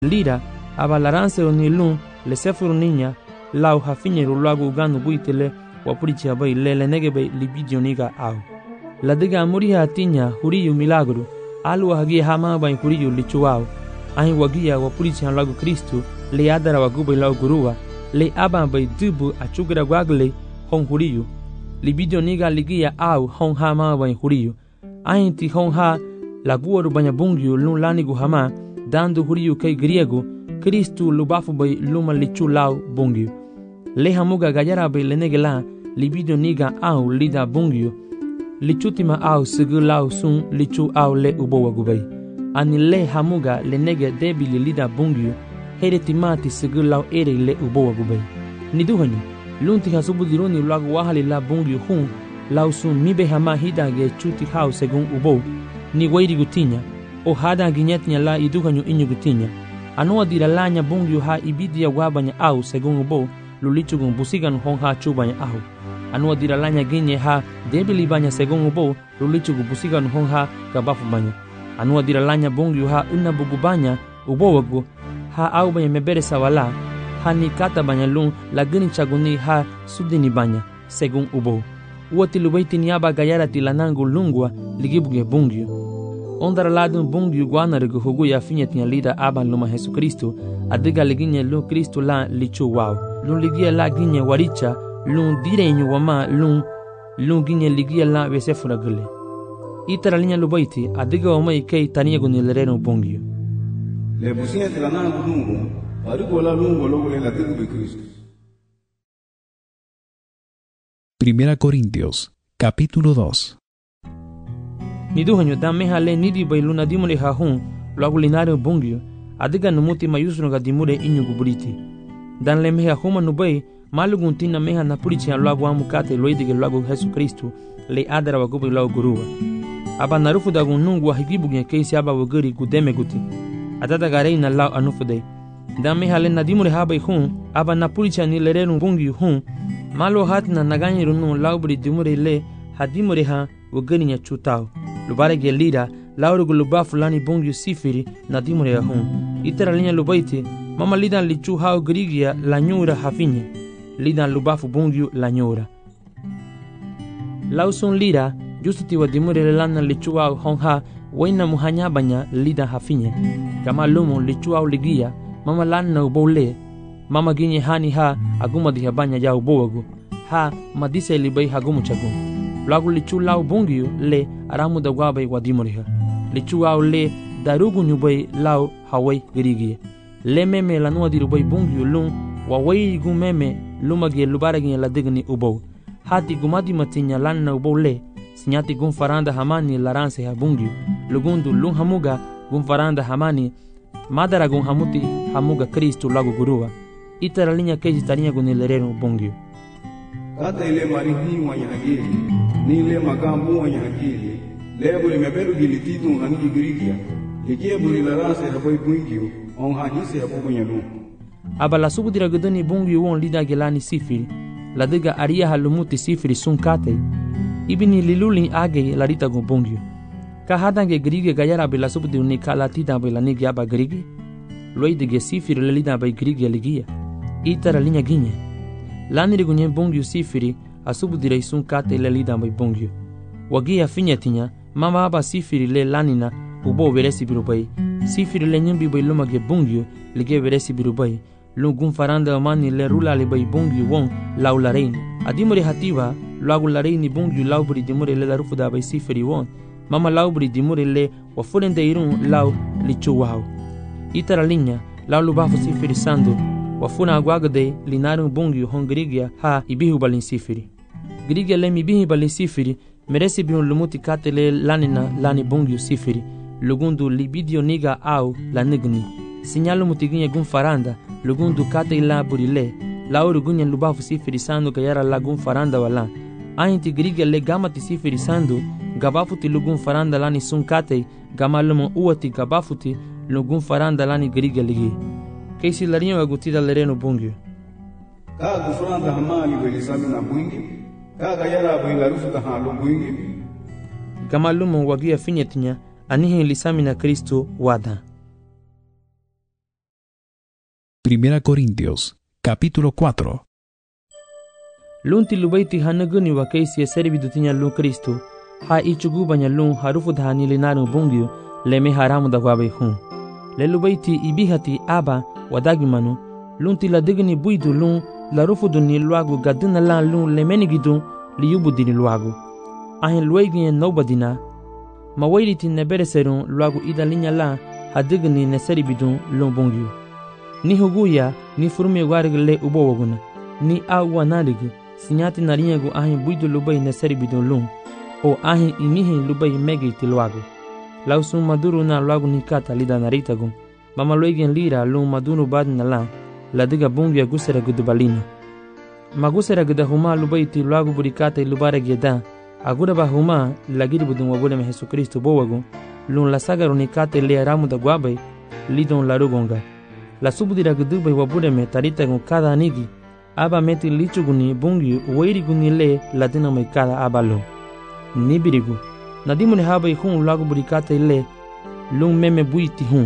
Lira abalarance onilun le sefuru niña lau hafiñero luago uganu buitele wapurichia bai lele negebe libidioniga au. La diga muriha tiña huriyu milagro alu hagia hama bai huriyu lichuau. Ahin wagia wapurichia luago Kristu le adara wagubai lau gurua le aba bai dubu achugira guagle hon huriyu. Libidioniga ligia au hon hama bai huriyu. Ahin ti hon ha la guoru banya bungyu lun lanigu hama dando huriyu kai griego Kristu lubafu bai luma lichu lau bungyu. Le hamuga gayara bai lenegela libidio niga au lida bungyu. Lichutima au segu lau sun lichu au le ubowa gubai. Ani le hamuga lenege debili lida bungyu heretimati segu lau ere le ubowa gubai. Niduhanyu lunti hasubu dironi lagu wahali la bungyu hun lau sun mibe hama hidage chuti hau segun ubo ni wairi gutinya o hada ginyetnya la iduhanyu inyu gutinya. Anua diralanya bungyu ha ibidia wabanya au segun ubo lulichugun busigan hon ha chubanya au. Anua diralanya ginye ha debili banya segun ubo lulichugun busigan hon ha gabafu banya. Anua diralanya bungyu ha unabugu banya ubo wagu ha au banya mebere sawala ha ni kata banya lung lagini chaguni ha sudini banya segun ubo. Uati lubaiti niaba gayara tilanangu lungwa ligibuge bungyu. Ondara ladun bungyu guanarigu hugu ya finyetinya lida aban luma Jesu Kristo adiga liginye lu Kristo la lichu wow. Lun ligia la ginye waricha lun direnyu wama lun ginye ligia la vesefura gule. Itara linya lubaiti adiga wama ikei tania gunilerenu bungyu. Le businya tilanangu lungu adigo la lungu logule la tigu de Cristo. 1 Corintios, capítulo 2. Niduhanyo dameha le nidi bai luna dimule hahun luagu linario bungyu adiga numuti mayusruga dimure inyu guburiti. Dan le meha huma nubai malugun tina meha napurichi luagu amukate loidige luagu Jesu Kristu le adara wagubi luagu guruwa. Aba narufu dagun nungu wahigibugen keisi aba waguri gudeme guti. Atata garei na lau anufudei. Dan meha le nadimure habai hun aba napurichi nilerenu bungyu hun malo hatina naganyiru nun laubri dimure le hadimure ha waguri nya chutao. Lubare ge lida laurugu lubafu lani bungyu sifiri na dimure ya hun. Itera linya lubaiti mama lidan lichu hao grigia la nyura hafinye. Lidan lubafu bungyu la nyura. Lausun lida justiti wa dimure le lana lichu hao honha waina muhanya banya lidan hafinye. Kama lumu lichu hao ligia mama lana ubole. Mama ginye hani ha aguma diha banya ya ubowagu. Ha madise libai hagumu chagu. Lagu lichu lau bungyu le aramu da wabai wadimuriha. Lichu au le darugu nyubai lau hawai girigie. Le meme lanua dirubai bungyu lung wawai gu meme lumage lubaragi la digni ubou. Hati gumadi matinya lanna ubou le sinyati gun faranda hamani laranse ha bungyu. Lugundu lung hamuga gun faranda hamani madara gun hamuti hamuga Kristu lagu gurua. Itara linya keji tarinya gunilerenu bungyu. Kata ile marihi wanyanagiri ni ile magambu wanyanagiri lebo limeberu gilititu nangi girigia ligie buri la rase habai bungyu on hajise habu nyanu. Aba la subu diragudani bungyu won lida gelani sifiri la diga aria halumuti sifiri sun kate ibini liluli age la rita gun bungyu. Ka hadange grige gayara be la subu di unika la tita be la nigi aba grige loidige sifiri le lida be grige ligia. Itara linya ginye lani rigunye bungyu sifiri asubu direi sun kate le lida bai bungyu. Wagia finyetinya mama aba sifiri le lanina ubo veresi birubai. Sifiri le nyambi bai lumage bungyu lige veresi birubai. Lungun faranda mani le rula le bai bungyu won lau lareini. Adimure hativa lagu lareini bungyu laubri dimure le larufu da bai sifiri won. Mama laubri dimure le wafurende irun lau lichu wau. Itara linya lau lubafu sifiri sandu. Wafuna aguagade linarum bungyu hon grigia ha ibihu balin sifiri. Grigia le mibihi balin sifiri meresi bihun lumuti kate le lanina lani bungyu sifiri. Lugundu libidio niga au la nigni. Sinyalu mutiginye gun faranda lugundu kate ila burile. Lauru gunye lubafu sifiri sandu gayara la gun faranda wala. Ainti grigia le gamati sifiri sandu gabafuti lugun faranda lani sun kate gamalumu uati gabafuti lugun faranda lani grigia ligi. Keisi larinyo agutida lerenu bungyu. Ka gufranda hamali belisami na bungyu. Ka gayara bai larufu da halu bungyu. Gamalumu wagia finyetinya anihi lisami na Kristo wada. Primera Corintios, capítulo 4. Lunti lubaiti hanaguni wa kaisi servido tinha lu Cristo. Ha ichugu banya lu harufu dhani linaru bungyo leme haramu da kwabe hun. Le lubaiti ibihati aba wadagimanu. Lunti la digni buidu lu la rufu duni luagu gadina la lu lemeni gidu liyubu dini luagu. Ahin luegi nobadina. Mawailiti nebere serun luagu ida linya la hadigni neseri bidun lu bungyo. Ni huguya ni furumi warg le ubo waguna. Ni awa narigu sinyati narinyagu ahin buidu lubai neseri bidun lu. O ahin imihin lubai megiti luagu. Lausun maduru na luagu nikata lida naritagu. Mama luegen lira lu maduru badina la diga bungya gusera gudubalina. Magusera guda huma lubai ti luagu burikata ilubara geda. Agura ba huma lagiri budun wabuleme Jesu Kristo bowagu. Lun la sagaru nikata le aramu da guabai lidon larugonga. La subudira gudubai wabuleme taritagu kada anigi. Aba meti lichuguni bungi uwairiguni le ladina mai kada abalo. Nibirigu. Nadimune habai hun luagu burikata ile lun meme buiti hun.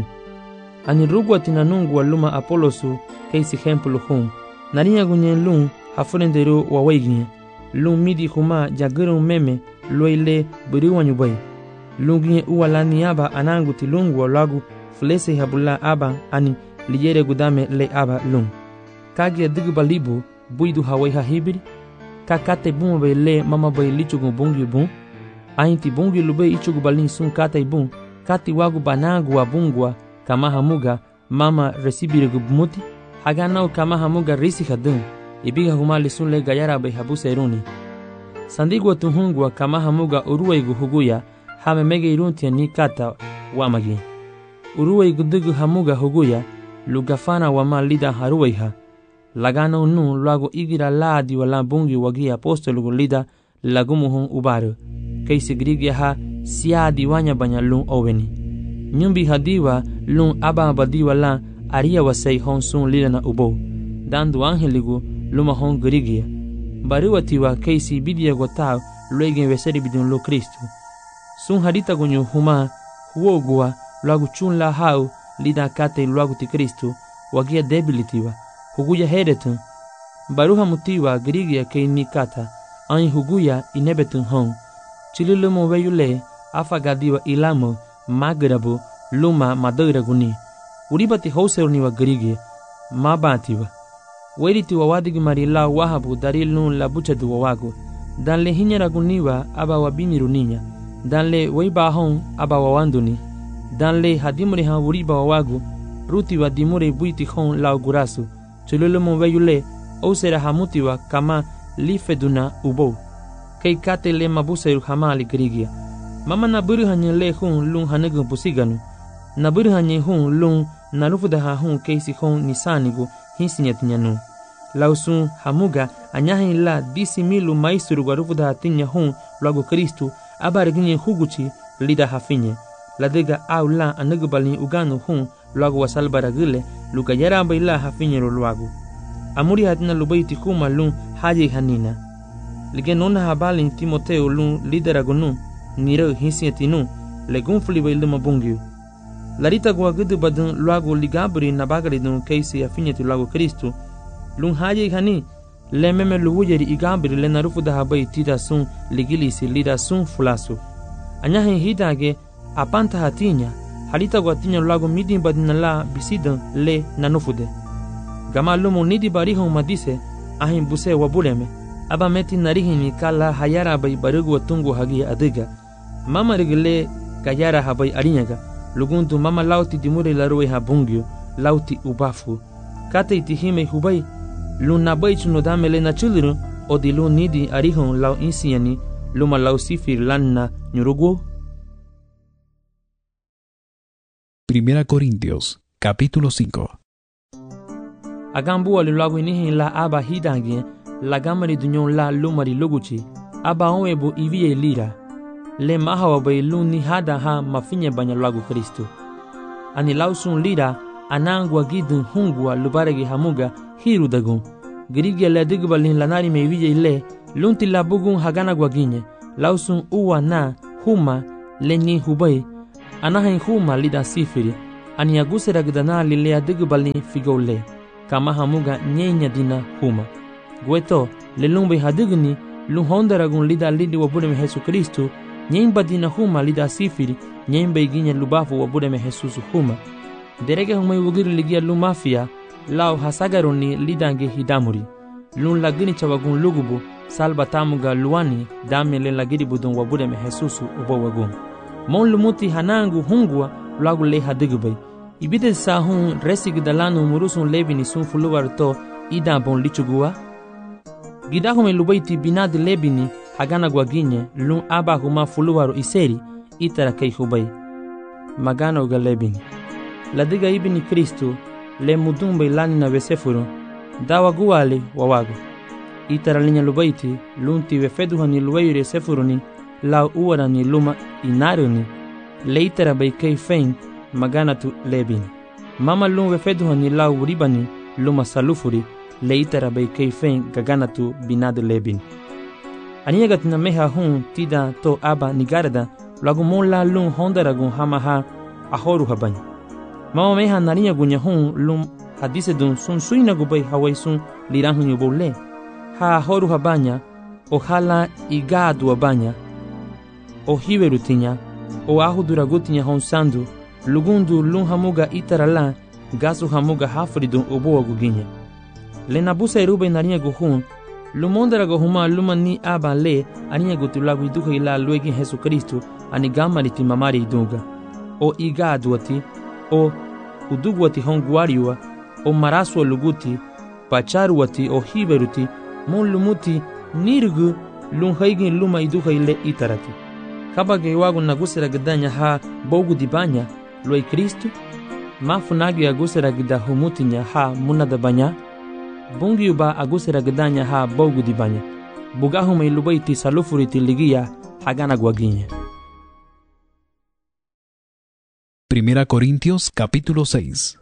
Ani rugwa tinanungu wa luma Apolosu keisi hempulu hun. Narinya gunye lun hafurenderu wa waigine. Lun midi huma jagurun meme loile buriwa nyubai. Lun ginye uwa lani aba anangu tilungu wa lagu flese habula aba ani liyere gudame le aba lun. Kagia digba libu buidu hawai hahibiri. Kakate buma bay le mama bay lichugun bungi bun. Ainti bungi lube ichugu balin sun kata ibun. Kati wagu banangu wa bungwa kamahamuga mama resibirigu bumuti. Haganau kamahamuga risi hadun. Ibiga humali sun le gayara bay habuse iruni. Sandigwa tuhungwa kamahamuga uruwaigu huguya. Hame mege iruntia ni kata wamagi. Uruwaigu digu hamuga huguya. Lugafana wama lida haruwaiha. Lagana unu luago igira laadi wala bungi wagi apostolugu lida lagumuhun ubaru. Kaisi grigia ha siadi wanya banya lun oveni. Nyumbi hadiwa lun aba badiwa la aria wasai hon sun lida na ubo. Dandu angeligu luma hon grigia. Bariwatiwa kaisi bidia gotao luegen weseri bidun lo Kristu. Sun hadita gunyu huma huogua luagu chun la hau lida kate luagu ti Kristu wagia debilitiwa. Huguya heretun. Baruha mutiwa grigia kei nikata. Ain huguya inebetun hon. Chililumo weyule afagadiwa ilamo magrabu luma madoiraguni. Uribati houseruniwa grigia. Mabatiwa. Weriti wawadigi marila wahabu darilun la buchadu wawagu. Danle hinyaraguniwa aba wabiniruninya. Danle weibahon aba wawanduni. Danle hadimuriha uriba wawagu. Ruti wa dimure buiti hon la ugurasu. Chululumo weyule ousera hamutiwa kama lifeduna ubo. Kei kate le mabuseru hamali grigia. Mama na buru hanye le hun lun hanegun pusiganu. Na buru hanye hun lun narufudaha hun keisi hun nisanigu hinsinyatinyanu. Lausun hamuga anyahin la disi milu maisturu warufudaha tinya hun luagu Kristu abariginye huguchi lida hafinye. Ladega au la anegubalin uganu hun luagu wasalbaragile luka yaramba ila hafinyero luagu. Amuri hatina lubaiti kuma lun haji hanina. Lige nona habalin Timoteo lun lideragunu niro hinsietinu legun fliba iluma bungiu. Larita gua gudu badun luagu ligabri nabagari dun keisi afinyetu luagu Kristu. Lun haji hani le meme luwujeri igabri le narufu da habai tida sun ligilisi lida sun fulasu. Anyahin hidage apanta hatinya. Halita guatinya luagu midin badina la bisidan le nanufude. Gama lumu nidi barihon madise ahin buse wabuleme. Aba meti narihini kala hayara bai barugu watungu hagi adiga. Mama rigile gayara habai arinyaga. Lugundu mama lauti dimure laruwe habungyo. Lauti ubafu. Kate itihime hubai. Luna bai chunodame le na chuliru. Odi lu nidi arihon lau insiani. Luma lau sifir lanna nyurugu. Primera Corintios, capítulo 5. Agambu alulagu inihin la aba hidangien, la gamari dunyon la lumari luguchi, aba onwebu ivie lira. Le mahawa bay luni hada ha mafinye banya lagu Kristu. Ani lausun lira, anangwa gidun hungwa lubaregi hamuga hiru dagun. Grigia le digbalin lanari me ivie le, lunti la bugun hagana gwaginye, lausun uwa na huma lenyi hubay, anahin huma lida sifiri, ani agusera gdana lilea digbalin figole. kama hamuga nyenya dina huma. Gueto, le lumbe hadigni, lun hondaragun lida lidi wabudeme Jesu Kristu, nyemba dina huma lida sifiri, nyemba iginya lubafu wabudeme Jesus huma. Derege humay wugiri ligia lumafia, lao hasagaroni lidange hidamuri. Lun lagini chawagun lugubu, salba tamuga luani, dame le lagiri budun wabudeme Jesus ubo wagun. Mon lumuti hanangu hungwa, lagu le hadigubay. Ibide sa hun resig dalanu murusun lebini sun fuluwar to ida bon lichugua. Gidahume lubaiti binadi lebini hagana gwaginye lun aba huma fuluwaro iseri itara kei hubay. Magana uga lebini. Ladiga ibini Kristu le mudumbe lani na vesefuru dawa guali wawago. Itara linya lubaiti lunti vefeduhani luwayure sefuruni lau uwarani luma inaruni le itara bay kei fein magana tu lebini. Mama lun vefeduhani lau ribani luma salufuri le itara bay kei fein gagana tu binadu lebini. Aniagat na meha hun tida to aba nigarada lagu mon la lun hondaragun hamaha ahoru habany. Mama meha narinya gunya hun lum hadise dun sun suina gubay hawai sun liran hun yubole. Ha ahoru habanya o hala igadu abanya o hiberutinya o ahuduragutinya hon sandu lugundu lun hamuga itarala gasu hamuga hafridun obo aguginya. Le nabusa irube narinya guhun lumondara gohuma luma ni aba le aninya gutulagu iduha ila luegi Jesu Kristu ani gamariti mamari idunga. O igaduati o uduguati honguariua o marasua luguti pacharuati o hiberuti mon lumuti nirgu lunhaigin luma iduha ile itarati. Kabage wagu nagusera gidanya ha bogu dibanya loi Kristu mafunagi agusera gida humutinya ha munada banya bungi uba agusera gidanya ha bogu dibanya bugahume ilubaiti salufuriti ligia hagana gwaginya. 1 Corintios capítulo 6.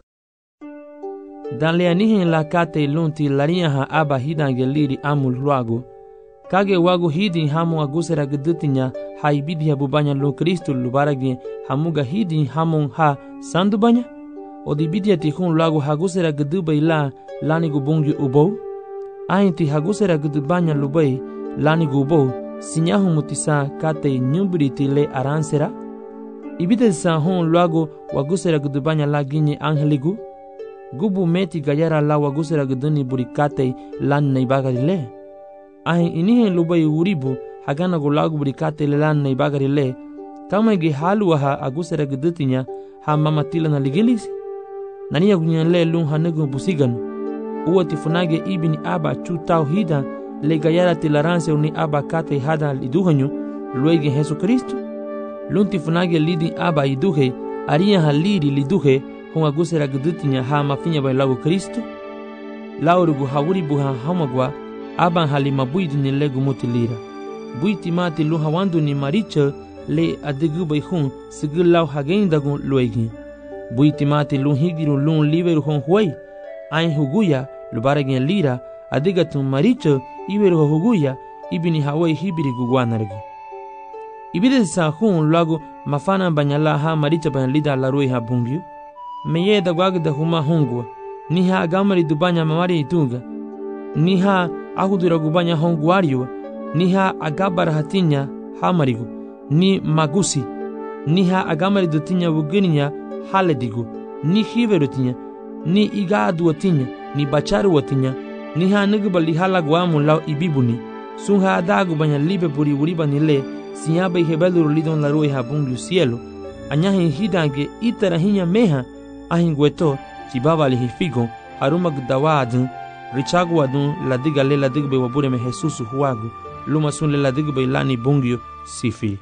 Danle anihin la kate lunti laria ha aba hidange liri amul ruago kage wagu hidin hamu agusera gidutinya ha ibidi ha bubanya lo Kristu lubaragi hamuga hidin hamun ha sandu banya o dibidia tihun lagu hagusera gidubai la lani gubungi ubo ainti hagusera gidubanya lubai lani gubo sinyahu mutisa kate nyubriti le aransera ibide sa hun lagu wagusera gidubanya la ginye angeligu gubu meti gayara la wagusera giduni burikate lan naibagari le ahin inihen lubai uribu hagana go lagu burikate le lan naibagari le kama ge halu ha agusera gidutinya ha mamatila na ligilisi naniya gunyan le lun hanugu busigan uwati funage ibini aba chutau hida le gayara tilaranse uni aba kate hada liduhanyu luege Jesu Kristu lunti funage lidi aba iduhe aria haliri liduhe hun agusera gidutinya ha mafinya bay lagu Kristu laurugu hawuri buha hamagwa aban halima buidu ni legu mutilira buiti mati lu hawandu ni maricha le adigu bay hun sigil lau hagendagu luegi buiti mati lu higiru lun liberu hon huay ain huguya lubaragin lira adigatu maricha iberu huguya ibini hawai hibiri gugwanargu ibide sa hun lagu mafana banyala ha maricha ban lida larui ha bungyu meye da gwagda huma hungwa ni ha agamari dubanya mamari itunga ni ha ahudura gubanya honguariwa ni ha agabara hatinya hamarigu ni magusi ni ha agamari dutinya wugininya haledigu ni hiverutinya ni igadu watinya ni bacharu watinya ni ha nigubali halagwamu lau ibibuni sun ha adagu banya libe buri uriba nile siyabe hebeluru lidon larue ha bungu cielo anyahin hidange itara hinya meha ahin gueto chibaba lihifigo haruma gdawadun richaguadun ladiga le ladigbe wabureme Jesus huagu luma sun le ladigbe lani bungyo sifi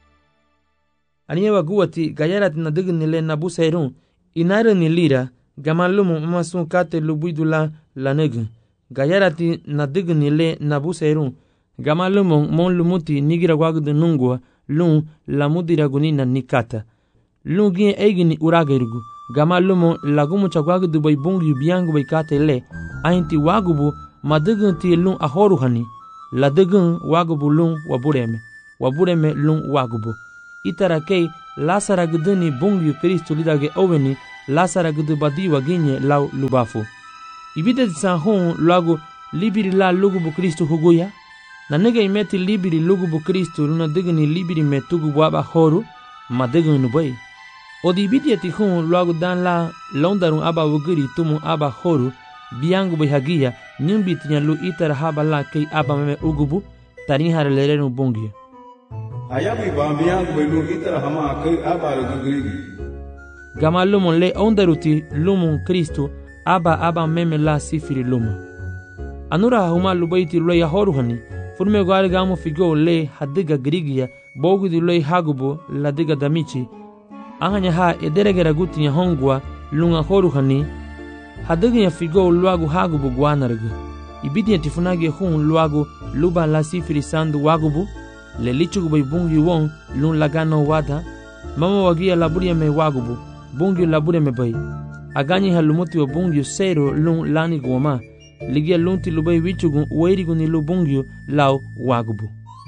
aniyewa guwati gayarat na dignile nabusairun inare ni lira gamalumu masun kate lubuidula laneg gayarati na dignile nabusairun gamalumu mon lumuti nigira wagdu nungwa lun lamudira gunina nikata lungi egini uragirgu gamalumu lagumu chagwagdu bay bungi biangu bay kate le ainti wagubu madigunti lun ahoruhani ladigun wagubu lun wabureme lun wagubu itarakei lasara gduni bungi Kristu lidage oveni lasara gdu badi waginye lau lubafu ibite sa hon logo libiri la lugu bu Kristo huguya na nega imeti libiri lugu bu Kristo luna degni libiri metugu waba horu ma degni bay odi ibite ti hon logo dan la londarun aba wugiri tumu aba horu biangu bay hagia nyimbiti nyalu itara haba la kei aba meme ugubu tarin harelere bongia ayabi bambiangu bay lu itara hama kei aba rugiri gama lumon le ondaruti lumon Kristo aba meme la sifiri luma anura huma lubaiti loya horuhani furme gwari gamo figo le hadiga grigia bogu di loy hagubo la diga damichi ahanya ha ederegera guti ya hongwa lunga horuhani hadiga ya figo luagu hagubo gwanargu ibidi ya tifunagi hun luagu luba la sifiri sandu wagubu le lichugu bay bungi won lun lagano wada mama wagia laburi ya me wagubu bungi laburi me bay aganyi halumuti wa bungi sero lun lani goma ligia lunti lubay wichugu weirigu ni lubungyo lao wagubu.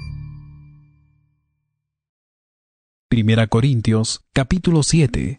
Primera Corintios, capítulo 7.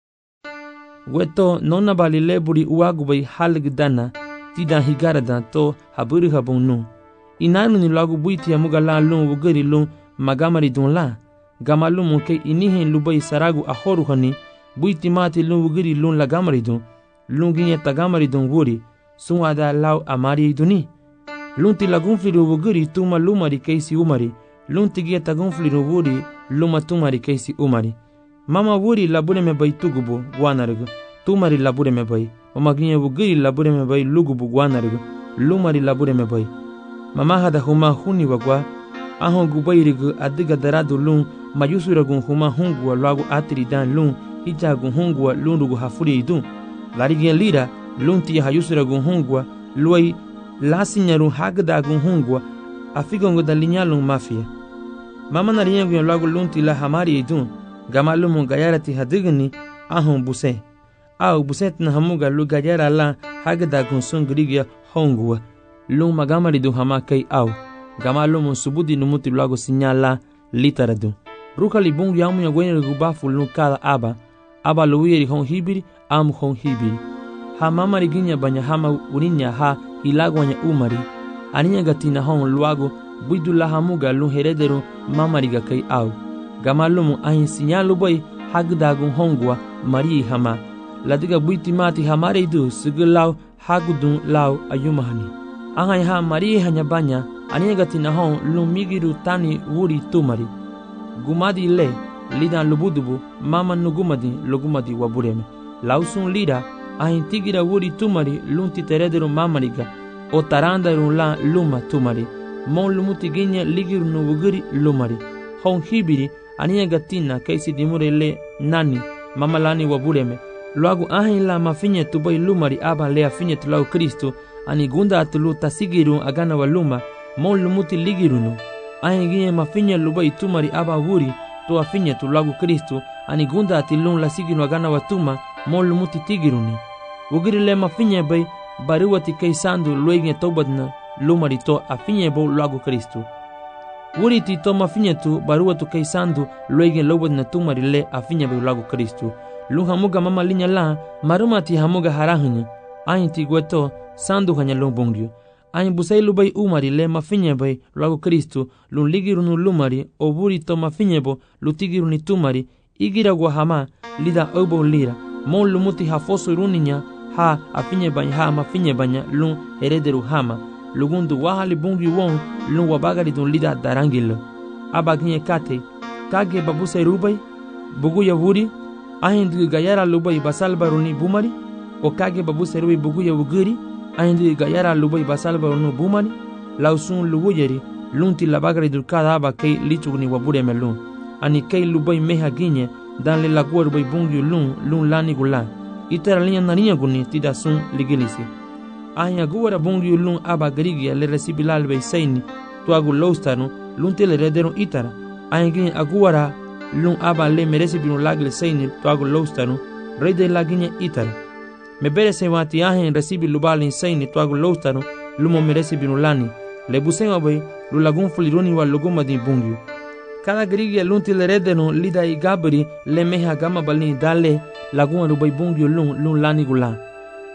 Weto nona balileburi wagubay halgdana tida higarada to haburi habunu. Inanu ni lagu buiti ya muga la lun wugeri lun magamari dun la. Gamalu munke inihin lubay saragu ahoruhani buiti mati lun wugeri lun lagamari dun. Lun ginye tagamari dun wuri. Sunwada lau amari duni lunti lagunfliru wuguri tuma lumari keisi umari lunti gie tagunfliru wuri luma tumari keisi umari mama wuri labure me bay tugubu guanargu tumari labure me bay mama gie wuguri labure me bay lugubu guanargu lumari labure me bay mama hada huma huni wagwa ahon gubayrigu adiga daradu lun mayusuragun huma hungwa lagu atiri dan lun hijagun hungwa lundugu hafuri idun larigien lira lunti ya hayusura gunhungwa luai lasinyaru hagda gunhungwa afigongo da linyalung mafia mama na riyengu yon lagu lunti la hamari idun gamalumu gayarati hadigni ahun buse au buset na hamuga lu gayara la hagda gunsun grigia hongwa lung magamari du hamakai au gamalumu subudi numuti lagu sinyala litaradu rukali bungu yamu ya gwenye gubafu lukala aba luwiri hon hibiri amu hon hibiri ha mamari ginya banya hama urinya ha hilagwanya umari aninya gatina hon luago buidula hamuga lu heredero mamari ga kai au gamalumu ahin sinyalu boy hagdagun hongwa mari hama ladiga buiti mati hamare du sugulau hagudun lau ayumahani ahan ha mari hanya banya aninya gatina hon lu migiru tani wuri tumari gumadi le lidan lubudubu mama nugumadi lugumadi wabureme lausun lira ahin tigira wuri tumari lunti teredero mamariga o tarandaru la luma tumari mon lumuti ginya ligiru no wuguri lumari hon hibiri aniya gatina kaisi dimure le nani mamalani wabureme luagu ahin la mafinye tubai lumari aba le afinye tulau Kristo ani gunda atulu tasigiru agana wa luma mon lumuti ligiru no ahin ginya mafinye lubai tumari aba wuri to afinye tulagu Kristo ani gunda atilun la sigiru agana wa tuma mon lumuti tigiruni wugiri le mafinye bay bariwati kaisandu luegne tobadna lumari to afinye bo lagu Kristo wuri ti to mafinye tu bariwatu kaisandu luegne lobadna tumari le afinye bo lagu Kristo lu hamuga mama linya la marumati hamuga harahunya ayin ti gweto sandu hanya lombongyo ayin busai lubay umari le mafinye bay lagu Kristo lu ligirunu lumari o wuri to mafinye bo lutigiruni tumari igira gwa hama lida obo lira mon lumuti hafoso runinya ha afinye banya ha mafinye banya lun herederu hama lugundu wahali bungi won lun wabagari dun lida darangilo abaginye kate kage babuse rubay bugu ya wuri ahindu gayara lubay basalbaruni bumari o kage babuse rubay bugu ya wugiri ahindu gayara lubay basalbaruni bumari lausun luwuyeri lunti labagari dun kada aba kay lichugni wabure melun ani kay lubay meha ginye dan le laguar bay bungi lun lani gulan itara linya narinya guni tida sun ligilisi anya guwara bungi lun aba garigia le resibilal bay saini tuagu lostanu lun tele redero itara anya gini aguwara lun aba le meresi binu lagle saini tuagu lostanu rede laginya itara me bere se wati ahen resibi lubali saini tuagu lostanu lumo meresi binu lani le busenga bay lu lagun fulironi wa luguma di bungi cada grigia lunti le redeno lida i gabri le meha gama balini dale laguna rubay bungi lun lani gula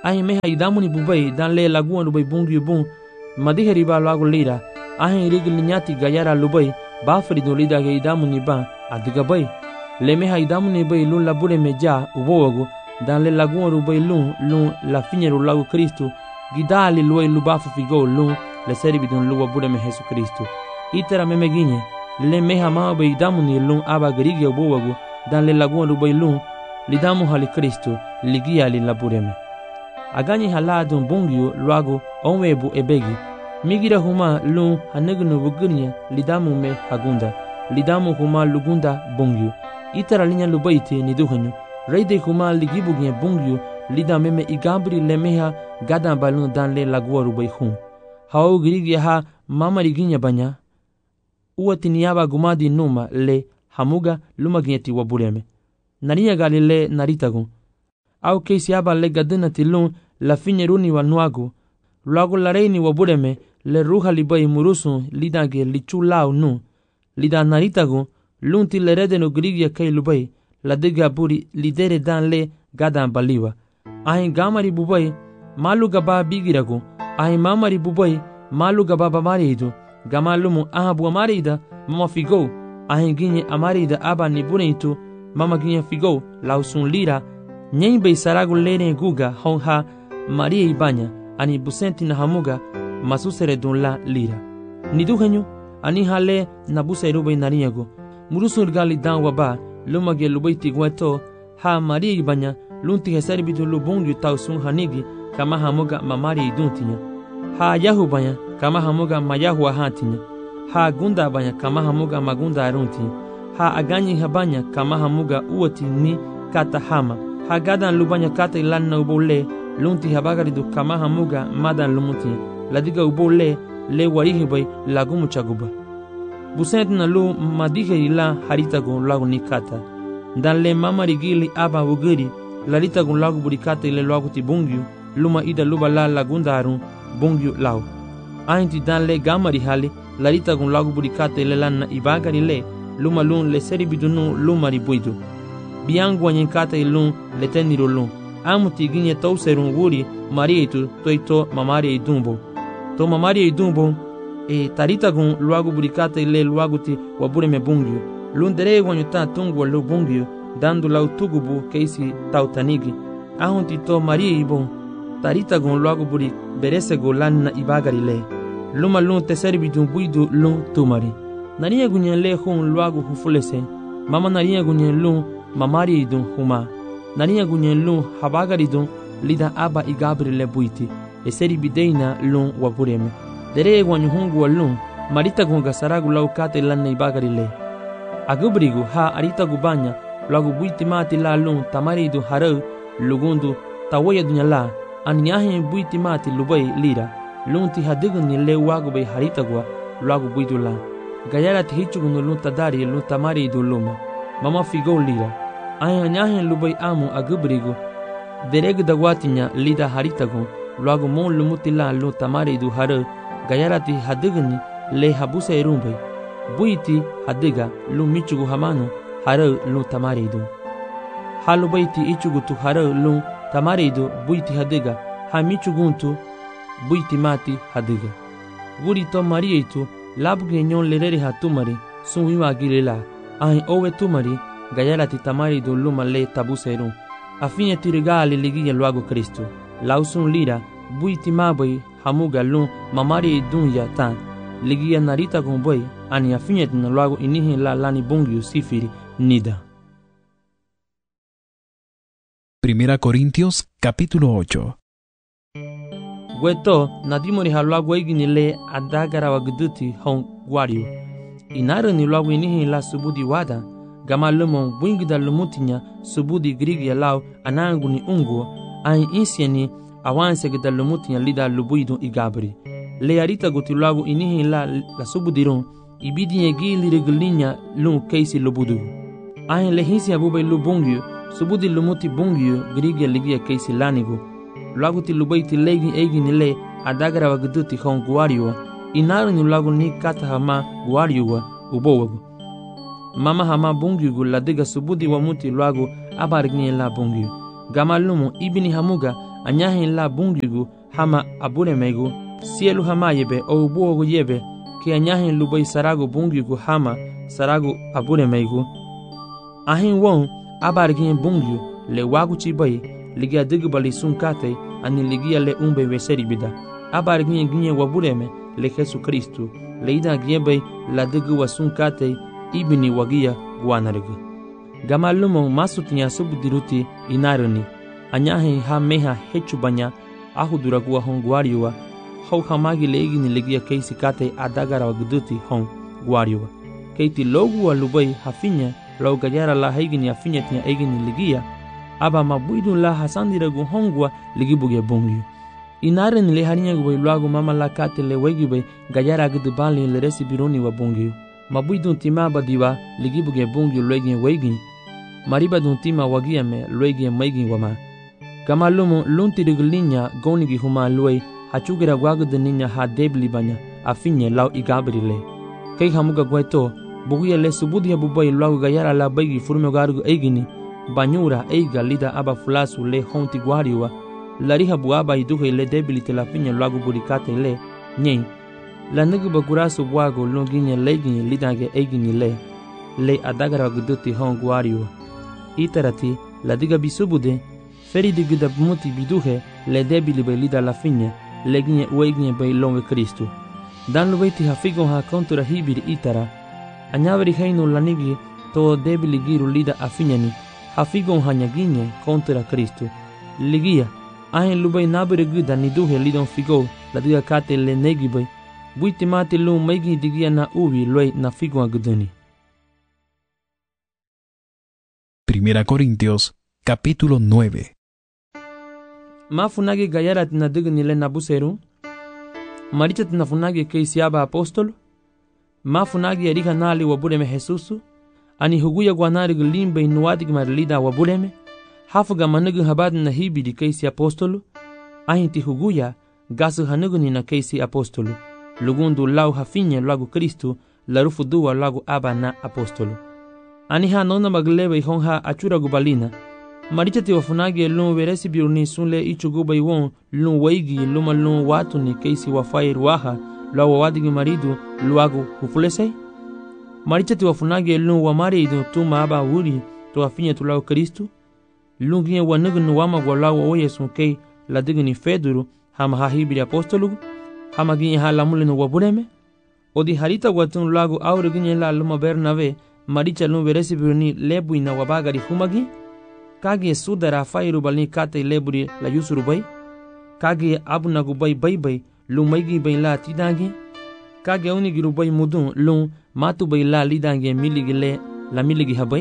ahin meha idamuni bubai dan le laguan lubai bungyu bung madihe riba lagu lira ahin rigil nyati gayara lubai bafri do lida ge idamuni ba adiga bai le meha idamuni bai lun labure meja ubowagu dan le laguan lubai lun la finyeru lagu Kristo gidali luai lubafu figo lun le seribi don luwa bude me Jesu Kristo itera memeginye le meha ma bai idamuni lun aba gerige ubowagu dan le laguan lubai lun lidamu hali Kristo ligia li labureme agani haladun bungyu luagu onwebu ebegi migira huma lun hanegnu bugurnya lidamu me hagunda lidamu huma lugunda bungyu itara linya lubaiti niduhanyu reide huma ligibugnya bungyu lidame me igabri lemeha gadan balun dan le lagua rubai hun hau girigi ha mama liginya banya uatiniaba gumadi numa le hamuga lumagneti wabureme nariya galile naritagun au keisi aba le gadena tilun la finyeruni wa nuagu luagu la reini wa bureme le ruha libai murusun lidage lichulau nu lida naritagun lunti le redenu grigia kei lubai la diga buri lidere dan le gadan baliwa ahin gamari bubai malu gaba bigiragu ahin mamari bubai malu gaba bamaridu gamalumu aha bua marida mama figo ahin ginye amarida aba nibuneitu mama ginye figo lausun lira nyembe saragu lene guga honha Maria ibanya ani busenti na hamuga masusere don la lira niduhenyu ani hale na busairu bai nariyago murusul gali dan waba lumage lubaiti gweto ha Maria ibanya lunti hesari bidu lubungu tausun hanigi kama hamuga mamari iduntinya ha yahu banya kama hamuga mayahu hantinya ha gunda banya kama hamuga magunda aruntinya ha aganyi habanya kama hamuga uoti ni kata hama ha gadan lubanya kata ilanna ubole lunti habagari du kama hamuga madan lumuti ladiga ubole le warihi bai lagumu chaguba busent na lu madihe ila haritago lagu nikata dan le mamari gili aba ugiri laritago lagu burikata ile lagu ti bungyu luma ida luba la lagundaru bungyu lau ainti dan le gamari hali laritago lagu burikata ile lanna ibagari le luma lun le seribidunu lumari buidu biangu anyenkata ilun le teniro lun amuti ginye tau serun wuri marieitu toito mamari idumbo to mamari idumbo taritagun luagu burikata ile luagu ti wabure me bungyu lundere wanyuta tungu lu bungyu dandu lau tugubu keisi tautanigi ahunti to marie ibon taritagun luagu buri beresego lanna ibagari le luma lun teserbi dun buidu lun tumari nariya gunyen le hun luagu hufulese mama nariya gunyen lun mamari idun huma nariya gunyen lun habagari dun lida aba igabri le buiti eseri bideina lun wabureme dere wanyu hungu walun marita gunga saragu lau kate lanna ibagari le agubrigu ha arita gubanya luagu buiti mati la lun tamari dun harau lugundu tawaya dunya la anyahe buiti mati lubai lira lun ti hadigun ni le wagu bai harita gua luagu buidu la gayara ti hichugun lun tadari lun tamari dun luma mama figo lira anyahe lubai amu agubrigu dereg dagwatinya lida haritagun luagu mon lumuti la lun tamari du harau gayara ti hadigni le habusa erumbai buiti hadiga lu michugu hamanu harau lu tamaridu halu baiti ichugu tu harau lu tamaridu buiti hadiga ha michuguntu buiti mati hadiga guri to marieitu labge nyon lerere hatumari sunwiwa gilela ahin owe tumari gayara ti tamaridu luma le tabusa erum afine ti regali ligiye luagu Kristo lausun lira buiti mabai hamuga lun mamari dunya tan ligia narita gomboy ani afinyet na luago inihi la lani bungyu sifiri nida. Primera Corintios capítulo 8. Weto nadimori haluago egini le adagara wagduti hon guariu inaru ni luago inihi la subudi wada gama lumon bwingida lumutinya subudi grigia lau anangu ni unguo ahin insieni awanse gida lumutinya lida lubuidu igabri le arita gutilagu inihi la subudirun ibidinye gili regulinya lun keisi lubudu ahin le hisi abube lubungyu subudi lumuti bungyu grigia ligia keisi lanigu lagu ti lubaiti legi egi nile adagara wagduti hon guariwa inaru ni lagu ni kata hama guariwa ubowagu mama hama bungyu ladiga subudi wamuti lagu abarigni la bungyu gama lumu ibini hamuga anyahin la bungigu hama aburemegu sielu hama yebe o buogu yebe ke anyahin lubai saragu bungigu hama saragu aburemegu ahin won abargin bungyu le wagu chibai ligia digbali sunkate ani ligia le umbe weseri bida abargin ginye wabureme le Jesu Kristu le ida giebe la digu wasunkate ibini wagia guanargu gamalumo masutinya subudiruti inarani anyahin ha meha hechubanya ahuduragu honguariwa hau hamagi le igini ligia keisi kate adagara wagduti hon guariwa keiti logu wa lubai hafinya lau gajara la haigini afinya tinya egini ligia aba mabuidu la hasandiragu hongwa ligibuge bungyu inaren le harinya gubay luagu mama la kate le wegibay gajara gudubali le resi bironi wa bungyu mabuidu tima badiwa ligibuge bungyu luegin wegin mariba dun tima wagiame luegin maigin wama kamalumu luntirigulinya gonigi huma luei hachugira guagudu ninya ha debli banya afinye lau igabrile kei hamuga gueto buguya le subudia bubai luagu gayara la baigi furme garugu eigini banyura eiga lida aba fulasu le honti guariwa lariha buaba iduhe le debili te la finye luagu burikate le nyei la nugu bagurasu buago lunginye leginye lidange eigini le adagara guduti hon guariwa itarati la diga bisubude feri digida muti biduhe le debili be lida la finye leginye ueginye be longe Kristu dan lubeiti hafigon ha kontura hibiri itara anyaveri heinu lanigi to debili giru lida afinyani hafigon hanyaginye kontura Kristu ligia ahen lubei nabere gida niduhe lidon figo la diga kate le negibe buiti mate lu meigi digia na ubi luei na figon aguduni. Primera Corintios, capítulo 9. Mafunagi gayara tina digni le nabuseru maricha tina funagi keisiaba apostolo mafunagi erika nali wabureme Jesusu ani huguya guanari limbe inuadig marlida wabureme hafuga manugu habad na hibidi keisi apostolo ahinti huguya gasu hanugu ni na keisi apostolo lugundu lau hafinye lagu Kristu larufu duwa lagu aba na apostolo ani ha nona maglebe honha achura gubalina marichati wafunagi lun veresi biruni sunle ichuguba iwon lun waigi luma lun watu ni keisi wafai ruaha lua wawadigi maridu luagu hufulesei marichati wafunagi lun wamaridu tuma aba wuri to afinye tulau Kristu lun ginye wanugu nuwama gwalagu oye sunkei ladigi ni feduru hama hahibiri apostolugu hama ginye halamulinu wabureme odi harita watun lagu aure ginye la luma Bernave maricha lun veresi biruni lebu ina wabagari humagi kage sudara fairu balni kate leburi la yusuru bay kage abunagu bay bay lumaigi bay la tidangi kage unigiru bay mudun lum matu bay la lidange miligile la miligi habay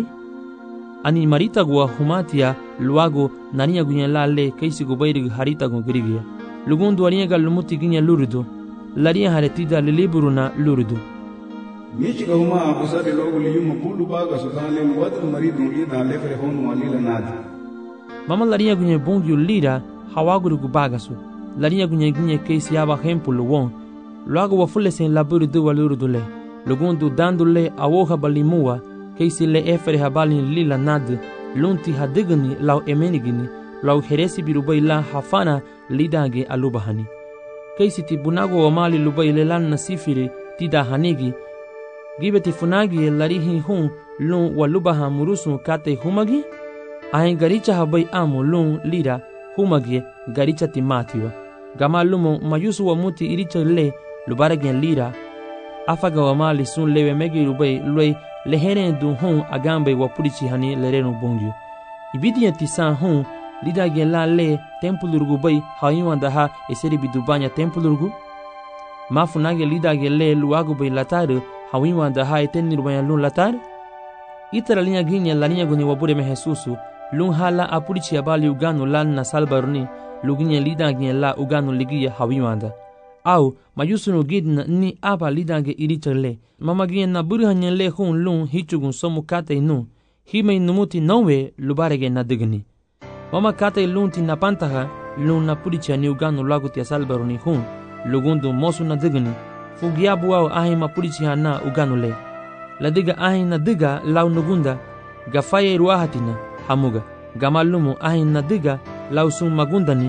ani marita gua humatia luago nania gunya la le keisi gu bayrig harita gu grigia lugundu aria gal lumuti ginya lurdu laria haretida liburuna lurdu michiga huma abusade logo liyuma kulu baga sudale wadru maridu lida lefre honu walila nadi mama laria gunye bongyu lira hawaguru gu bagasu laria gunye keisi aba hempulu won luago wafule sen laburu du walurdu le lugundu dandule awoha balimua keisi le efere habali lila nad lunti hadigni lau emenigini lau heresi birubai la hafana lidange alubahani keisi tibunago wamali lubai le lan nasifiri tida hanigi gibeti funagi larihi hun lun walubaha murusu kate humagi ahin garicha habai amu lun lira humagi garicha timatiwa gama lumo mayusu wa muti iricha le lubaragen lira afaga wa mali sun lewe megi rubai luei leheren dun hun agambe wa purichi hani lerenu bongyu ibidi tisan hun lida gen la le tempulurgu bai hayuanda ha eseri bidubanya tempulurgu mafunage lida gen le luagu bai lataru hawimanda ha etenni rubanya lun latar itara linya ginya la linya guni wabure me Jesusu lun hala apurichi abali uganu lan na salbaruni luginya lida gen la uganu ligiya hawimanda au mayusunu gidna ni aba lidange irichale mama ginya na burhanya le hun lun hichugun somu kate nu hime numuti nowe lubarege na digni mama kate lun ti napantaha lun na purichi ni uganu lagu ti salbaruni hun lugundu mosu na digni fugiabu au ahi mapurichi hana uganule ladiga ahi na diga lau nugunda gafaye ruahatina hamuga gamalumu ahi na diga lau sun magundani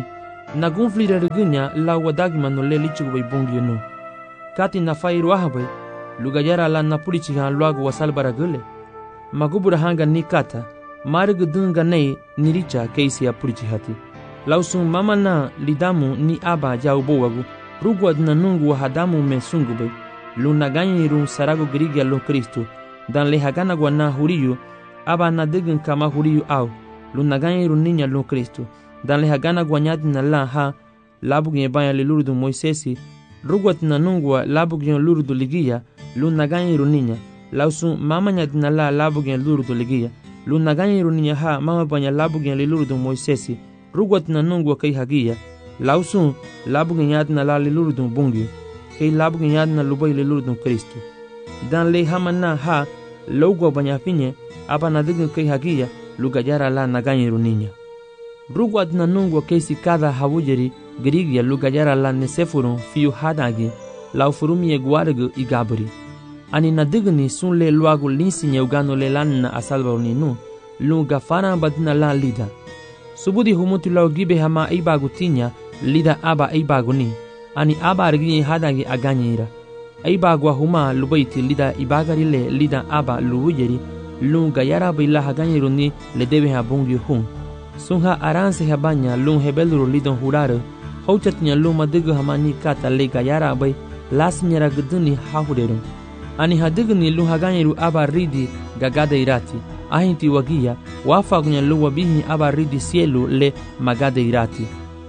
na gunflira rigunya la wadagi manole lichugo bay bongyo no kati na fairu ahabay lugayara la napulichi han luago wasalbara gule magubura hanga ni kata marg dunga nei niricha keisi apulichi hati lausun mama na lidamu ni aba jaubo wagu rugwad na nungu hadamu me sungube lunaganya rum sarago grigia lo Kristo dan le hagana gwana huriyo aba na degen kama huriyo au lunaganya rum ninya lo Kristo dan le hagana gwanyadi na la ha labugye baya le lurdu Moisesi rugwat na nungu labugye lurdu ligia lunaganya rum ninya lausun mama nyadi na la labugye lurdu ligia lunaganya rum ninya ha mama banya labugye le lurdu Moisesi rugwat na nungu kai hagia lausun labugye nyadi na la le lurdu bungi kay labugin yad na lubay le lurdu Kristo dan le hamana ha logo banya finye aba na digin kay hagia lugayara la naganyiru ninya rugwad na nungu kaysi kada hawujeri grigia lugayara la nesefurun fiu hadagi lau furumi egwargu igabri ani na digni sun le luagu linsinya ugano le lan na asalbaruni nu lunga fana badina la lida subudi humutu lau gibe hama ibagu tinya lida aba ibagu ni ani aba arginye hadagi aganyira aibagwa huma lubaiti lida ibagarile lida aba luwujeri lunga yara bila haganyiru ni le debe habungi hun sunha aranse habanya lung hebeluru lidon hurare hauchatnya luma digu hamani kata le gayara bay lasnyara guduni hahuderu ani hadigni lung haganyiru aba ridi gagada irati ahinti wagia wafagunya luwa bihi aba ridi sielu le magada irati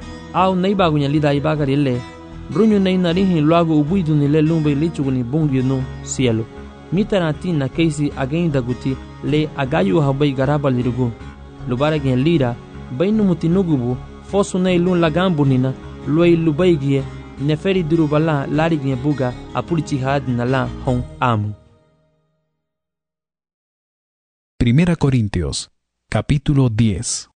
au naibagunya lida ibagarile brunyo na inarihi luago ubuidu ni le lumbe lichugu ni bungi no cielo mitarati na keisi agenda guti le agayu habai garaba lirugu lubara gen lira bainu mutinugubu fosu na ilun lagambu nina luai lubaigie neferi durubala lari gen buga apulichi had na la hon amu. Primera Corintios, capítulo 10.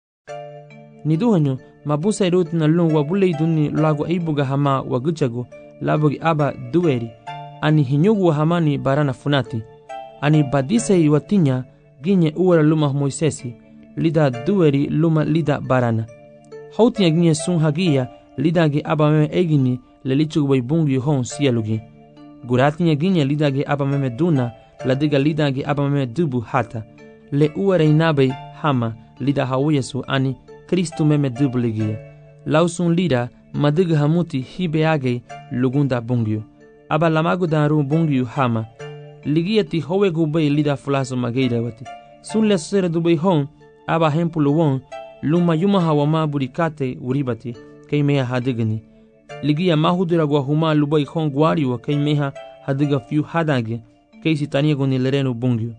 Niduhanyo mabusa irut na lun wabule iduni lago aibuga hama waguchago labogi aba dueri ani hinyugu wa hamani barana funati ani badisa iwatinya ginye uwara luma Moisesi lida dueri luma lida barana hautinya ginye sun hagia lida ge aba meme egini lelichugu bai bungi hon sielugi guratinya ginye lida ge aba meme duna ladiga lida ge aba meme dubu hata le uwara inabai hama lida hawiyesu ani Kristu meme dubligia lausun lida madiga hamuti hibeage lugunda bungio aba lamagu daru bungio hama ligiati howegu bay lida fulaso mageida wati sun le sere dubai hon aba hempulu won luma yuma hawama burikate uribati kay meha hadigani ligia mahudura gwa huma lubai hon gwariwa kay meha hadiga fiu hadage kay sitania goni lerenu bungio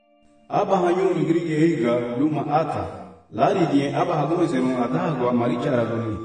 aba hanyo ligrige higa luma ata lari die aba hagume serun atagwa marichara goni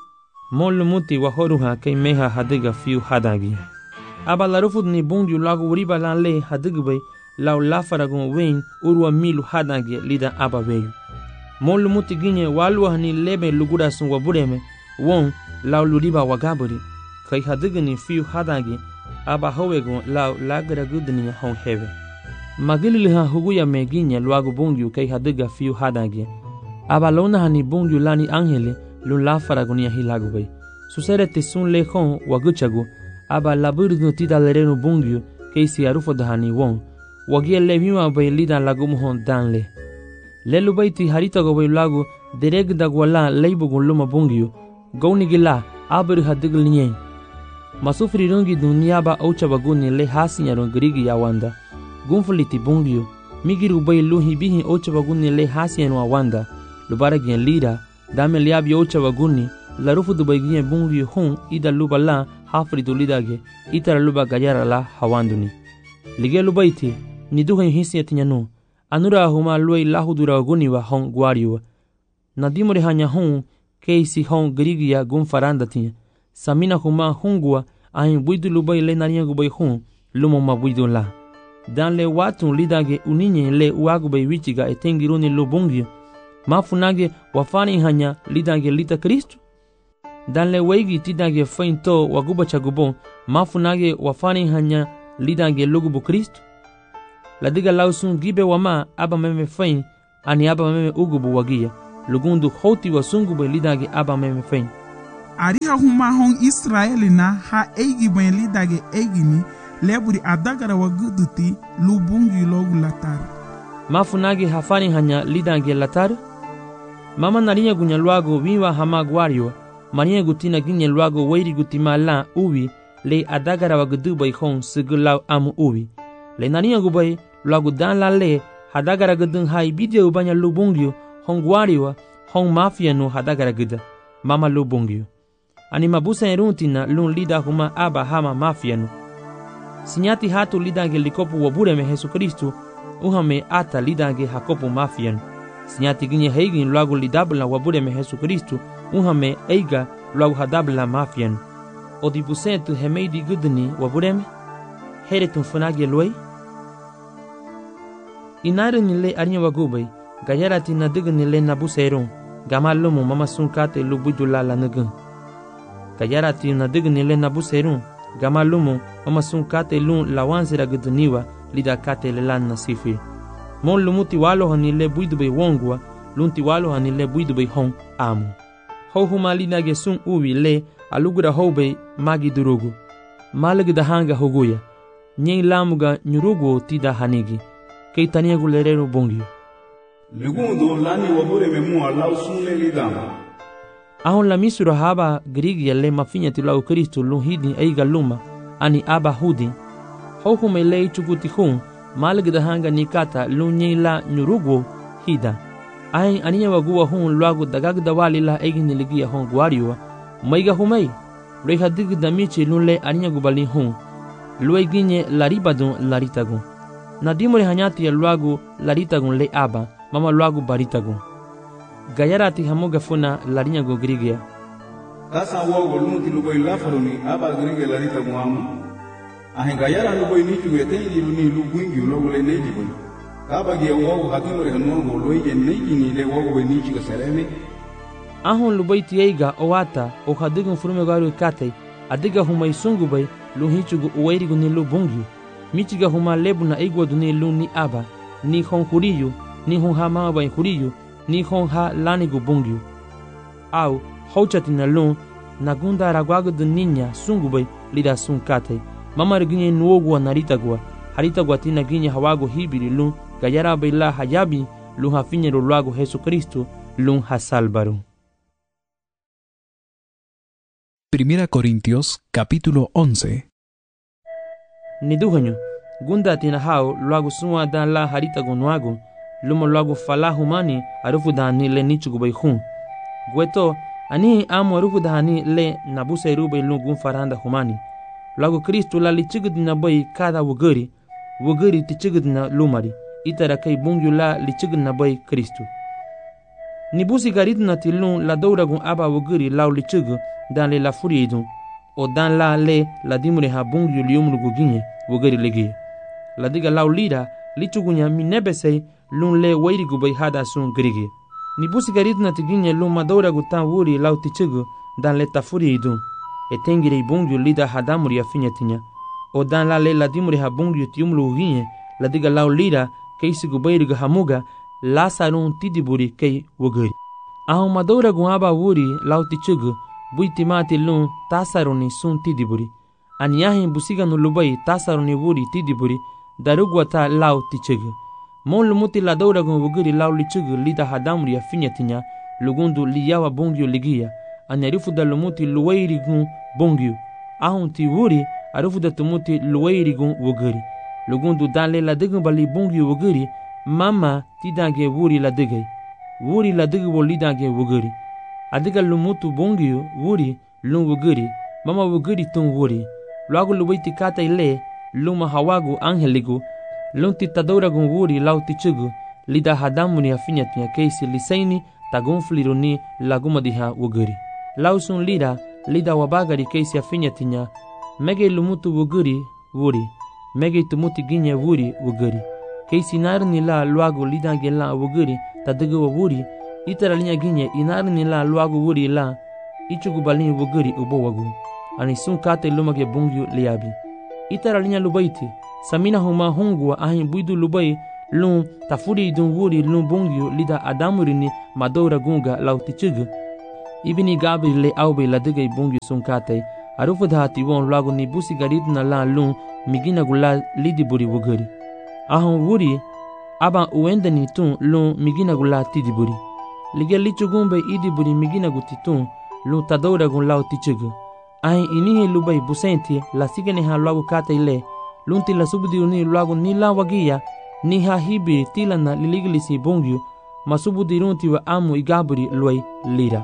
molu muti wahoruha kay meha hadiga fiu hadagi aba larufud ni bungyu lagu uriba lan le hadigbe law lafaragun wen urwa milu hadagi lida aba weyu molu muti ginye walwa ni lebe lugura sun wabureme won law luriba wagaburi kay hadigni fiu hadagi aba howegun law lagra gudni hon heve magililha huguya meginya lagu bungyu kay hadiga fiu hadagi aba lona hani bungyu lani angele lun lafaragunia hilagubay suserete sun lehon waguchagu aba laburidu tida lerenu bungyu keisi arufo dahani won wagia leviwa bay lida lagumuhon danle lelubaiti haritago bay lagu dereg dagwala leibugun luma bungyu gownigila abri hadiglinye masufri rungi dunyaba ochabaguni le hasinyarun grigi yawanda gunfuliti bungyu migiru bay luhi bihi ochabaguni le hasinyarun awanda lubaragien lida dame liabi ocha waguni larufu dubaigien bungi hun ida luba la hafri dulidage itara luba gayara la hawanduni lige lubaiti niduhen hisietinyanu anura huma luai lahudura waguni wa hon gwariwa nadimore hanya hun keisi hon grigia gun farandatinya samina huma hungwa ahin buidu lubai le nariya gubai hun lumo ma buidu la dan le watun lidage uninye le uagubai wichiga etengiruni lubungi mafunage wafani hanya lidange lita Kristu dan le weigi tidange fainto waguba chagubon mafunage wafani hanya lidange lugubu Kristu ladiga lausun gibe wama aba meme fain ani aba meme ugubu wagia lugundu hoti wa sungube lidage aba meme fein. Ariha huma hong Israeli na ha eigi ben lidage eigini leburi adagara wa guduti lubungi logu latar. Mafunage hafani hanya lidage latar. Mama narinya gunya luago wiwa hama guario. Maria gutina ginye luago wairi gutima la uwi le adagara wa gudubai hong segulau amu uwi. Le narinya gubai luago dan la le hadagara gudung hai bidia ubanya lubungio hong guario hong mafia no hadagara guda. Mama lubungio. Ani mabusa eruntina lun lida huma aba hama mafia no. Sinyati hatu lidage likopu wabureme Jesu Kristu uhame ata lidage hakopu mafia no. Sinyati ginye heigin luago lidabla wabureme Jesu Kristu uhame eiga luago hadabla mafia no. Odipusentu hemeidi gudni wabureme heretun funage luai. Inare nile arnya wagubai gayarati na digni le nabusa erun gamalumu mama sunkate lubudula la nugun. Gayarati na digni le nabusa erun gamalumu mama sunkate lun lawansira gudniwa lida kate le lan nasifi. Mon lumuti walo hanile buidube wongwa lunti walo hanile buidube hong amu. Houhuma lidage sun uwi le alugura hoube magi durugu. Malagda hanga hoguya. Nyei lamuga nyurugu tida hanigi. Keitania gulerero bongio. Lugundu lani wabure memua lau sunle lidama. Ahon la misura haba grigia le mafinya tilau Kristu luhidi eiga luma ani aba hudi. Houhuma le chukutihun malagda hanga nikata lunye la nyurugu hida. Ai ania wagua hun luago dagagda wali la egi niligia hon guariwa. Maiga humei. Reha digda michi lunle ania gubali hun. Lue ginye laribadun laritagun. Nadimore hanyati ya luago laritagun le aba. Mama luago baritagun. Gayarati hamuga funa larinya go grigia. Tasa wogo lunti lugoi lafaruni aba grigia laritagun amu. Ahin gayara lugoi nichu yetengi luni luguingi ulogo le neji goi. Kaba gia wogo hatimore hanuogo loige neji ni le wogo we nichi ka sereme. Ahon lubai tieiga oata o hadigun furume garu kate adiga huma isungu bai luhichugu uwairigu ni lubungi. Michiga huma lebu na igwa duni lu ni aba ni hon huriyu ni hon ha mama bai huriyu ni hon ha lanigu bungiu. Au hauchati na lu na gunda ragwagu duninya sungu bai lida sunkate. Mama riginye nuogwa naritagwa haritagwa tina ginye hawago hibiri lu gayara bai la hayabi lu hafinye luago Jesu Kristu lu hasalbaru. 1 Corintios capítulo 11. Niduhanyo gunda tina hao luago suwa dan la haritago nuago lumo luago fala humani arufu dani le nichugo bai hun. Gweto ani amu arufu dani le nabusa irube lungun faranda humani. Luago Kristu la lichigudina bai kada wugari tichigudina lumari. Itara kai bungyu la lichigudina bai Kristu. Nibusi garidna tilun la douragun aba wugari lau lichigu dan le la furiidun. O dan la le la dimure ha bungyu liumlugu ginye wugari legi. La diga lau lida lichugunya minebesei lun le wairigu bai hada sun grigi. Nibusi garidna tiginye lun madouragu tan wuri lau tichigu dan le ta furiidun. Etengire bungyu lida hadamuri ya finyatinya. O dan la le la dimure ha bungyu tiumlugu ginye la diga lau lida keisigu bairigu hamuga la sarun tidiburi kei wugari. Ahon madouragu aba wuri lau tichigu buitimati lun tasaruni sun tidiburi. Anyahin busiga no lubai tasaruni wuri tidiburi darugwata lau tichigu. Mon lumuti la douragun wugiri lau lichigu lida hadamuri ya finyatinya lugundu liyawa bungyu ligia. Anyarifu da lumuti luwairigun bungyu. Ahun ti wuri arufu da tumuti luwairigun wugiri. Lugundu danle la digun bali bungyu wugiri mama tidange wuri la digay. Wuri la digu lidange wugiri. Adiga lumutu bungyu wuri lun wugiri mama wugiri tun wuri. Luago luwaiti kata ile luma hawagu angeligu lun titadouragun wuri lau tichugu lida hadamuni afinyatinya keisi lisaini tagun fliruni laguma diha wugiri. Lau sun lida wabagari keisi afinyatinya mege lumutu wugiri wuri mege tumuti ginye wuri wugiri. Keisi narni la luago lidange la wugiri tadiga wuri itara linya ginye inarni la luago wuri la ichugu balini wugiri ubo wagu. Ani sun kate lumage bungyu liabi. Itara linya lubaiti samina huma hungwa ahin buidu lubai lun tafuri dun wuri lun bungyu lida adamurini madora gunga lautichug. Ibini Gabriel le aube la degay bungyu sunkate arufadhati won lagu ni busi garidna la lun migina gula lidi buri wugari. Ahon wuri aba uendani tun lun migina gula tidi buri. Lige lichugumbe idi buri migina gutitun lun tadora gun lautichug. Ahin inihe lubai busenti la sigene ha lagu kate ile lunti la subudi uni lagu ni la wagia ni ha hibi tilana liligilisi bongyu masubudi runti wa amu igaburi luai lira.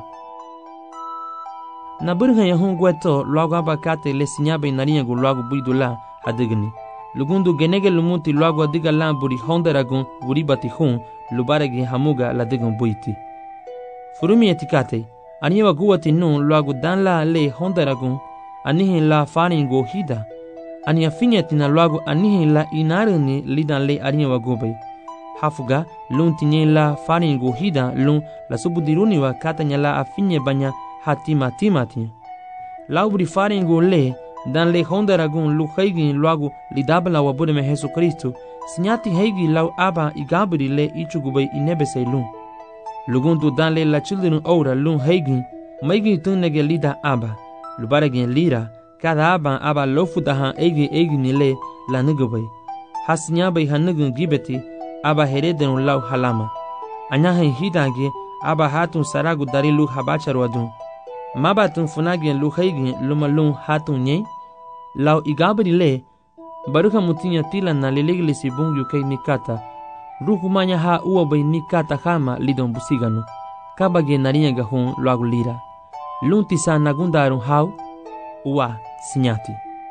Na burha ya hungweto lagu abakate le sinyabe narinyagu lagu buidula hadigni. Lugundu genege lumunti lagu adiga la buri hondaragun buri batihun lubaregi hamuga la digun buiti. Furumi etikate aniwa guwati nun lagu dan la le hondaragun anihin la faringo hida. Ania finyetina lagu anihin la inarini lidan le aniwa gubay. Hafuga lun tinye la faringo hida lun la subudiruni wa katanya la afinye banya hatima timati. Laubri faringo le dan le hondaragun lu heigin lagu lidabla wa budeme Jesu Kristo sinyati heigi lau aba igabri le ichugubay inebese lun. Lugundu dan le la children ora lun heigin maigi tunnege lida aba lubaregen lira kada aba lofudahan egi nile la nugubay hasinyabay hanugun gibeti aba hereden lau halama anyahen hidange aba hatun saragu dari lu habacharwadun mabatun funagen lu heigin lumalun hatun nye lau igabri le baruka mutinya tilana lileglisi bungyu kay nikata ruhumanya ha uwabay nikata hama lidon busiganu kabage narinyaga hun lagu lira lunti sa nagundarun hau uwa sinyati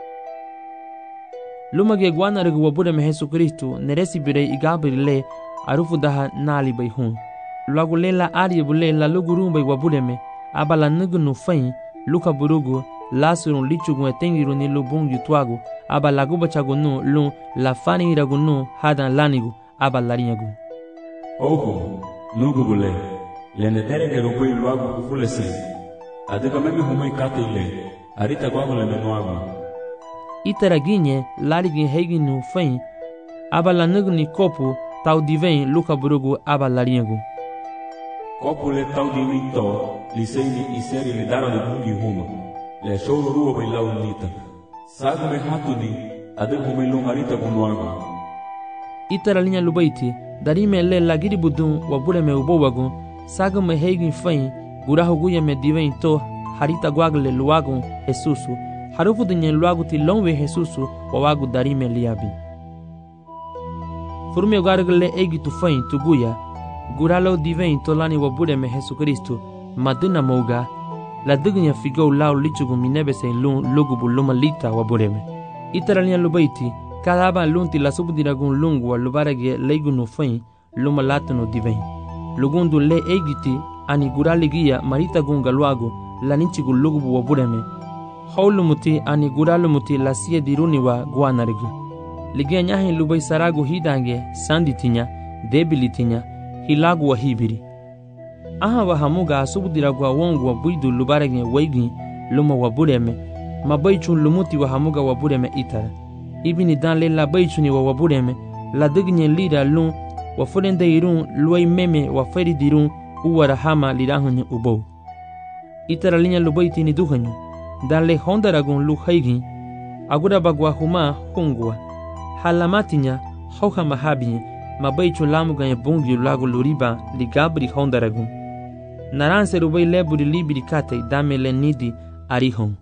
lumage guanargu wabudeme Jesu Kristo neresi birei igabri le arufudaha nali bay hun lagu lela ariyebule la lugurumbay wabudeme abala nugunu fain luka burugu lasurun lichugun etengiru ni lubung yutwagu aba laguba chagunu lun la fani ragunu hadan lanigu aba larinyagu. Oho, nugubule, lene terenge rupui luagu kufulese. Adega meme humai kate ile, arita guagu lene nuagu. Iteraginye larigin heiginu fain aba la nuguni kopu tau divein luka burugu aba larinyagu. Kopu le tau divin to, liseini iseri le daro de bungi huma. Le shoro ruo bai lau nita. Sagu me hatuni, adega humai lungarita gunuagu. Itara linya lubaiti darime le lagiri budun wabule me ubowagun saga me heigin fain gurahu guya me divein to harita guagle luagun Jesusu harufu dinye luagu ti longwe Jesusu wawagu darime liabi furmi ogargle egi tu fain tu guya guralo divein to lani wabule me Jesu Kristo madina mauga la dignya figo lao lichugu minebe se lun lugubu luma lita wabule me itara linya lubaiti cada aba lunti la subdiragun lungwa lubarage leigunu fain luma latano divein. Lugundu le egiti ani guraligia marita gunga luagu la ninchigu lugubu wabureme. Haulumuti ani guralumuti la siye diruni wa guanarigu. Ligia nyahin lubai saragu hidange sanditinya, debilitinya, hilagu wa hibiri. Aha wa hamuga subdiragwa wongu wa buidu lubarage waigi luma wabureme. Mabaichun lumuti wa hamuga wabureme itara. Ibini dan le la baichuni wa wabureme la dignye lira lun wa furende irun luai meme wa feri dirun uwara hama lirahunye ubo. Itara linya lubaiti ni duhanyu dan le hondaragun lu haigin agura bagwa huma hungwa halamatinya hauha mahabinye mabaichun lamuganye bungi lagu luriba li gabri hondaragun naranse rubai leburi libiri kate dame le nidi arihon.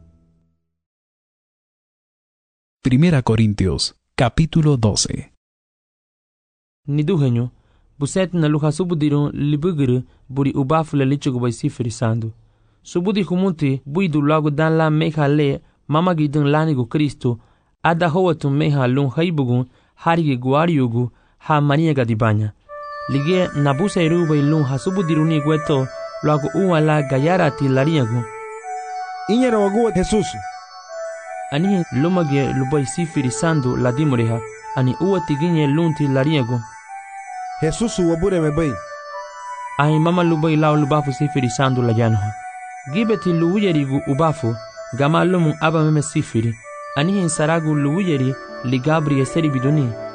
Primera Corintios, capítulo 12. Niduhenyo, buset na luha subudirun libuguru buri ubafu le lichugu bai sifiri sandu. Subudi humunti buidu lagu dan la meha le mamagidun lanigu Kristo ada howatu meha lun haibugun harige guariyugu ha maniaga dibanya. Lige nabusa irubai lun ha subudiruni gueto lagu uwa la gayarati lariagu. Inyera waguwa Jesusu. Ani lumage lubai sifiri sandu la dimureha ani uwa tiginye lunti lariagu. Jesusu wabure mebai. Ai mama lubai lao lubafu sifiri sandu la janoha. Gibeti luuyerigu ubafu gama lumu aba meme sifiri. Ani saragu luuyeri li gabri eseri biduni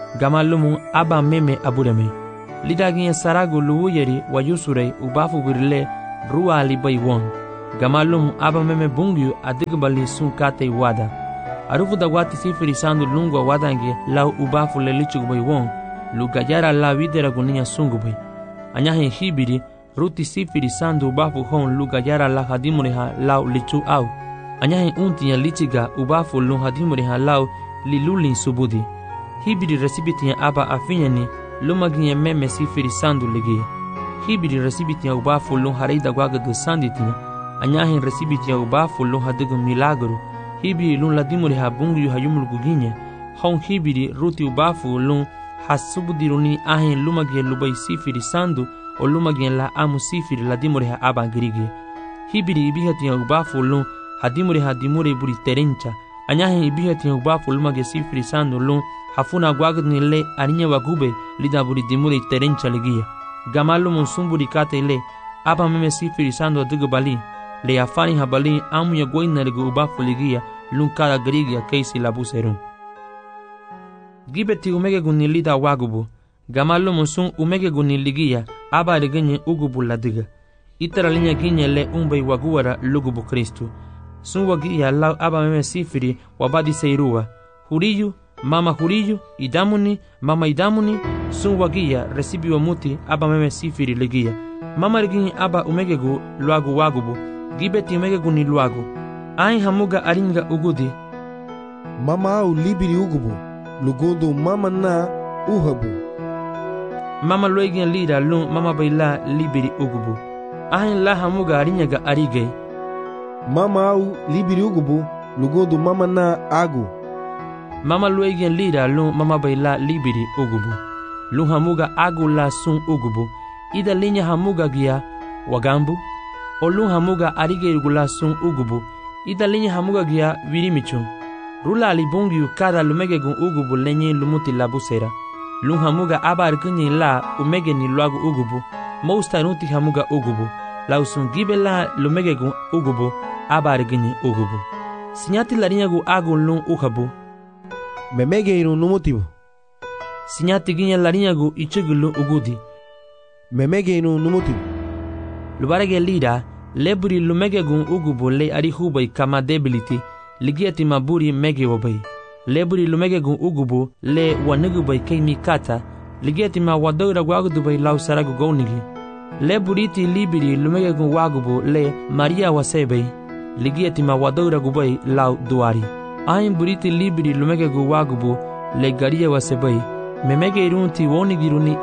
gamalumu aba meme abureme lidagin saragu luwuyeri wayusure ubafu birle ruali baywon gamalumu aba meme bungyu adigbali sunkate wada arufu da wati sifiri sandu lungwa wadange lau ubafu lelichug baywon lugayara la widera gunia sungubay anyahin hibiri ruti sifiri sandu ubafu hon lugayara la hadimureha lau lichu au anyahin untiya lichiga ubafu lu hadimureha lau lilulin subudi hibiri resibitiya aba afinyani lumaginya meme sifiri sandu ligia hibiri resibitiya ubafu lu harida gwagadu sanditiya anyahin resibitiya ubafu lu hadigu milagro hibiri lu ladimureha bungu hayumuluguginya hon hibiri ruti ubafu lu hasubudiruni ahin lumagiya lubay sifiri sandu o lumagiya la amu sifiri ladimureha aba girigia hibiri ibihatiya ubafu lu hadimureha dimure buri terencha anyahin ibihatiya ubafu lumagiya sifiri sandu lu hafuna gwagdni le arinya wagube lida buri dimure terencha ligia gamalu monsumburi kate le aba meme sifiri sandu adigu bali le afani habali amu ya goina ligu ubafu ligia lun kada girigia keisi labuserum gibeti umege guni lida wagubu gamalu monsun umege guni ligia aba ligenye ugubu ladiga itara linya ginye le umbay waguwara lugubu Kristu sun wagia lau aba meme sifiri wabadi seirua huriyu mama huriyu idamuni mama idamuni sun wagia resibi wa muti aba meme sifiri ligia mama liginye aba umegegu luagu wagubu gibeti umegegu ni luagu ain hamuga aringa ugudi mama au libiri ugubu lugundu mama na uhabu mama loigin lida lun mama baila libiri ugubu ain la hamuga arinyaga arige mama au libiri ugubu lugundu mama na agu mama loigin lida lun mama baila libiri ugubu lun hamuga agu la sun ugubu ida linya hamuga gia wagambu o lun hamuga arige irgula sun ugubu ida linya hamuga gia wirimichun rula alibungiu kada lumegegun ugubu lenye lumuti labusera lun hamuga aba arkunyi la umege ni luagu ugubu mousta nuti hamuga ugubu lausun gibe la lumegegun ugubu aba arkunyi ugubu sinyati larinyagu agun lun uhabu memege inu numutibu sinyati ginya larinyagu ichugulu ugudi memege inu numutibu lubarege lida leburi lumegegun ugubu le arihubay kama debility ligiati maburi mege wabay leburi lumegegun ugubu le wanugubay keimi kata ligiati ma wadawra wagudubay lau saragu gownigi leburiti libiri lumegegun wagubu le maria wasebay ligiati ma wadawra gubay lau duari ain buriti libiri lumegegu wagubu le garia wasebay memege irunti wonigiruni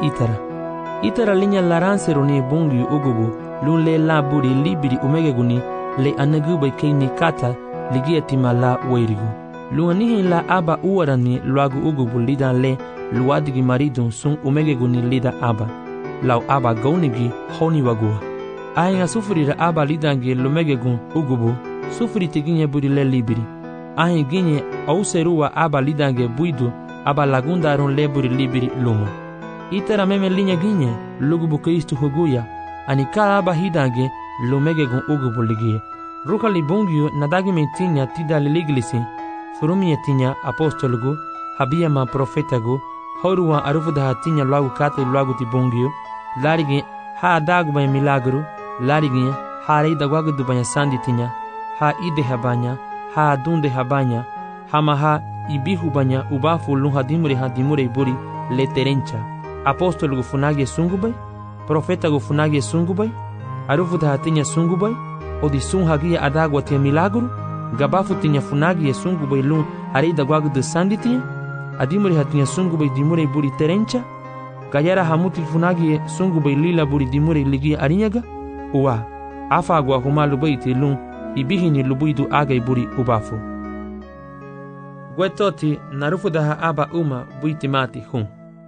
itara linya laranseruni bungi ugubu lun le laburi libiri umegeguni le anagubay keimi kata ligiati mala weirigu luanihi la aba uwarani luagu ugubu lida le luadigi maridun sun umegeguni lida aba lau aba gaunigi honi wagua ahinga sufurira aba lidangi lumegegun ugubu sufuri tiginye buri le libiri ahin ginye auseruwa aba lidange buidu aba lagundarun le buri libiri lumu itara meme linya ginye lugubu Kristu huguya anikala aba hidange lumegegun ugubu ligie ruka libungiu nadagi mentinya tida liliglisi furumie tinya apostolugu habiyama profetagu horuwa arufuda hatinya luagu kate luagu tibungiu larigi ha adagu banya milagru larigi ha reida wagudu banya sandi tinya ha ide habanya ha adunde habanya hamaha ibihu banya ubafu lun hadimure buri leterencha apostolugu funage sungubay profetagu funage sungubay arufuda hatinya sungubay odi sun hagia adagwa tia milagru gabafu tinya funagi sungu bay lun harida gwagu de sanditi adimuri hatinya sungu bay dimure buri terencha gayara hamuti funagi sungu bay lila buri dimure ligi arinyaga uwa afa gwa humalu bayti lun ibihini lubuidu agay buri ubafu gwetoti narufu daha aba uma buiti mati hun.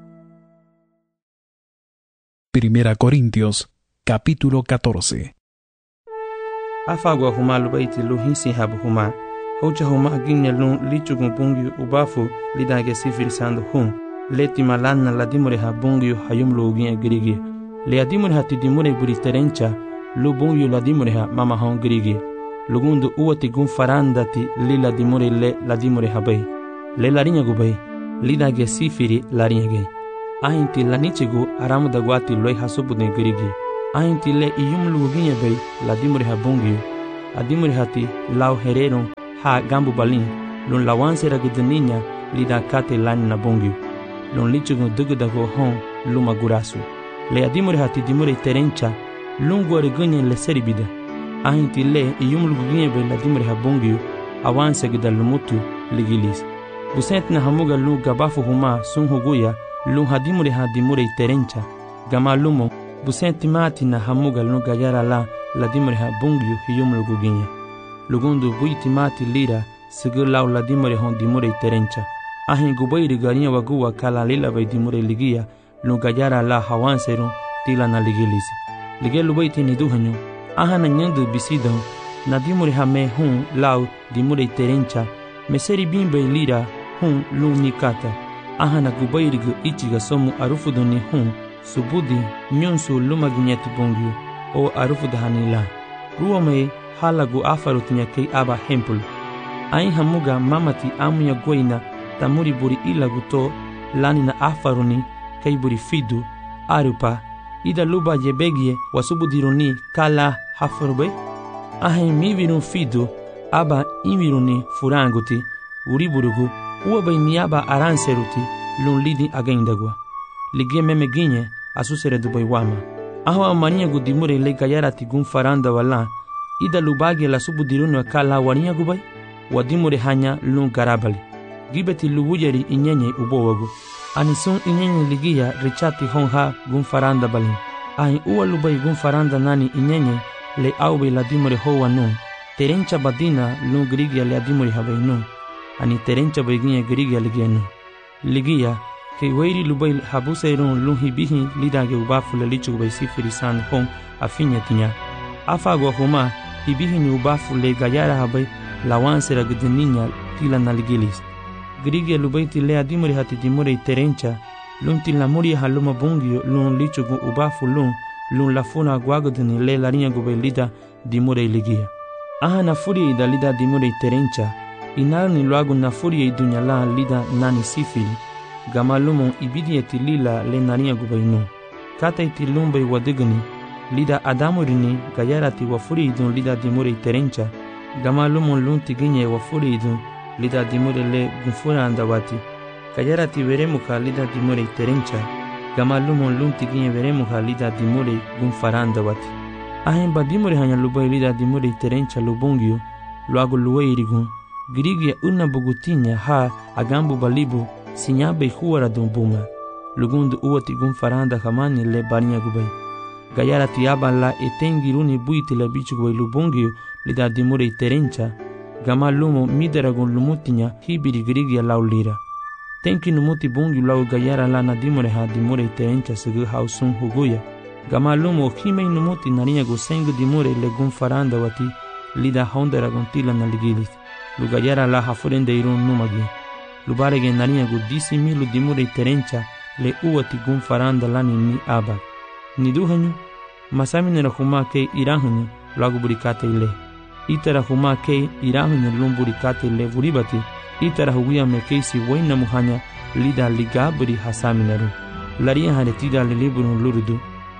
Primera Corintios capítulo 14. Afagwa huma lubaiti luhisi habu huma hoja huma ginya lun lichugun bungi ubafu lidage sifiri sandu hun leti malanna ladimure ha bungi hayum luginya girigi le adimure ha tidimure buri terencha lu bungi ladimure ha mama hon girigi lugundu uwati gun farandati lila dimure le ladimure ha bay le larinya gubay lida ge sifiri laringe. Ahinti lanichegu aramu da guati loi hasubu de gerigi. Ahinti le iyum luginye bei la dimuri habungio. Adimuri hati lau hereron ha gambu balin. Lun lawanse ragudaninya lida kate lani na bungio. Lun lichegu dugudago hon luma gurasu. Le adimuri hati dimuri terencha lun guarigunye le seribida. Ahinti le iyum luginye bei la dimuri habungio awanse gida lumutu ligilis. Busent na hamuga lu gabafu huma sun huguya lu hadimuri hadimuri terencha gama lumo busent mati na hamuga lu gayara la dimuri habungyu hiyum luguginya lugundu buiti mati lira sigilau la dimuri hon dimuri terencha ahin gubairi garinya waguwa kala lila bai dimuri ligia lu gayara la hawanseru tila na ligilisi ligelu baiti niduhanyu ahana nyandu bisidahu na dimuri hame hun lau dimuri terencha meseri bimbe lira hun lu nikata ahana gubairigu ichiga somu arufuduni hun subudi nyonsu lumaginyati bongyu o arufudahanila ruwame halagu afarutinya kei aba hempul ain hamuga mamati amuya goina tamuri buri ilagu to lanina afaruni kei buri fidu arupa ida luba jebegie wasubudiruni kala hafarube ahin mivirun fidu aba inviruni furanguti uriburugu uwabai niaba aranseruti lun lidi againdagwa ligie meme ginye asusere dubai wama ahwa mania gudimure le gayarati gun faranda wala ida lubage la subudirunu kala wania gubai wadimure hanya lun garabali gibeti lubujeri inyenye ubowagu anisun inyenye ligia richati honha gun faranda balin ahin uwa lubai gun faranda nani inyenye le aubi la dimure hoa nun terencha badina lun grigia le adimure habai nun ani terencha beginye grigia ligianu ligia ke wairi lubai habuseirun lun hibihi lidage ubafu le lichu bai sifiri san hon afinya tinya afago huma hibihi ni ubafu le gayara habai lawanse ragudininya tila na ligilis grigia lubai tile adimure hati dimure terencha lun tila muri haluma bungio lun lichu ubafu lun lafuna guagudini le larinha gubai lida dimure ligia aha na furi da lida dimure terencha inaru ni luagu na furi idunya la lida nani sifili gama lumon ibidi etilila le narinha gubainu kata itilumbai wadigani lida adamurini gayarati wa furi idun lida dimure terencha gama lumon lun tiginye wa furi idun lida dimure le gunfura andawati gayarati veremuka lida dimure terencha gama lumon lun tiginye veremuka lida dimure gunfaranda wati ahen ba dimure hanya lubai lida dimure terencha lubungio luagu luweirigun girigia una bugutinya ha agambu balibu sinyabe huara dumbunga lugundu uwati gunfaranda kamani le barinya gubai gayara tiaba la etengiruni buiti le bichu gubai lubungio lida dimure terencha gama lumo midaragun lumutinya hibiri girigia laulira tenki numuti bungi lau gayara la na dimure ha dimure terencha segu hausun huguya gama lumo himei numuti narinya gusengu dimure le gunfaranda wati lida hondera guntila na ligilis lugayara la hafurende irun numagi lubarege narinya gudisi milu dimure terencha le uwati gunfaranda lani ni abak niduhanyu masaminera huma ke irahanyu lagu burikate ile itara huma ke irahanyu lumburikate le buribati itara huwia mekeisi waina muhanya lida ligabri hasaminaru laria haretida le liburun lurudu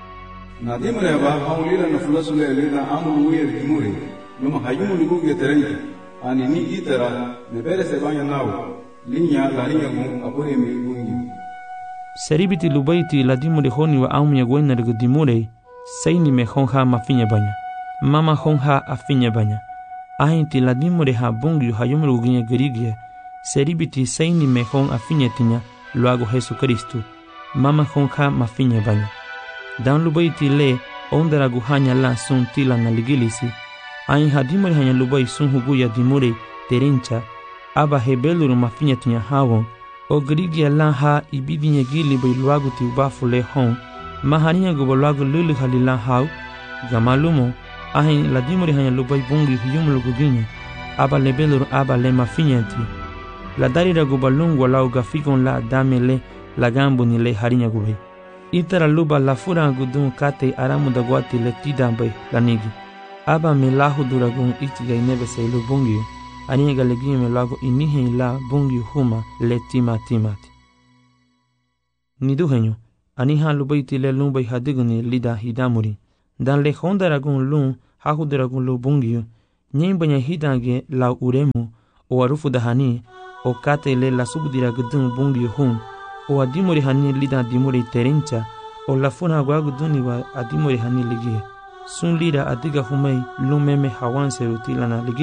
na dimure ba haulila na fulasule lida amulu yer dimure luma hayumu luguge terencha ani ni itara me berese banya nao linya laria gun apore mi gungi seribiti lubaiti la dimure honi wa aumya goina de dimure saini me honha mafinya banya mama honha afinya banya ahinti la dimure ha bungi hayumu luguge gerigia seribiti saini me hon afinya tinya luago Jesu Kristu mama honha mafinya banya dan lubaiti le ondera guhanya la sun tila na ligilisi ain hadimure hanya lubai sun huguya dimure terencha aba hebeluru mafinya tinya hawon o grigia la ha ibidinya gili bai luagu ti ubafu le hon mahaniya go luagu lulu halila haw gamalumo ain la dimure hanya lubai bungi hiyum luguginya aba lebeluru aba le mafinya ti la darira go balungu la ugafikon la damele la gambu ni le harinya go bai itara luba la fura gudun kate aramu da guati le tidambai lanigi aba milahu duragun itiga inebe seilu bungi aniga legime lago inihen la bungi huma le timati. Niduhenyo, anihan lubaiti le lumbai hadiguni lida hidamuri. Dan le hondaragun lum hahudaragun lu bungio, nyembanya hidange la uremu, o arufu dahani, o kate le la subdira gudun bungio hum, o adimori hani lida dimori terincha, o la funa guaguduni wa adimori hani ligie. Sun lira adiga humei lumeme hawan serutilana ligie.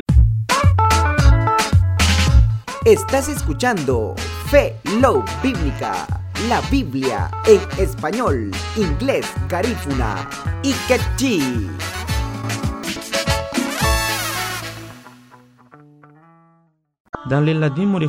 Estás escuchando Fe Love Bíblica, la Biblia en español, inglés, garífuna y quechí. Dan le la dimori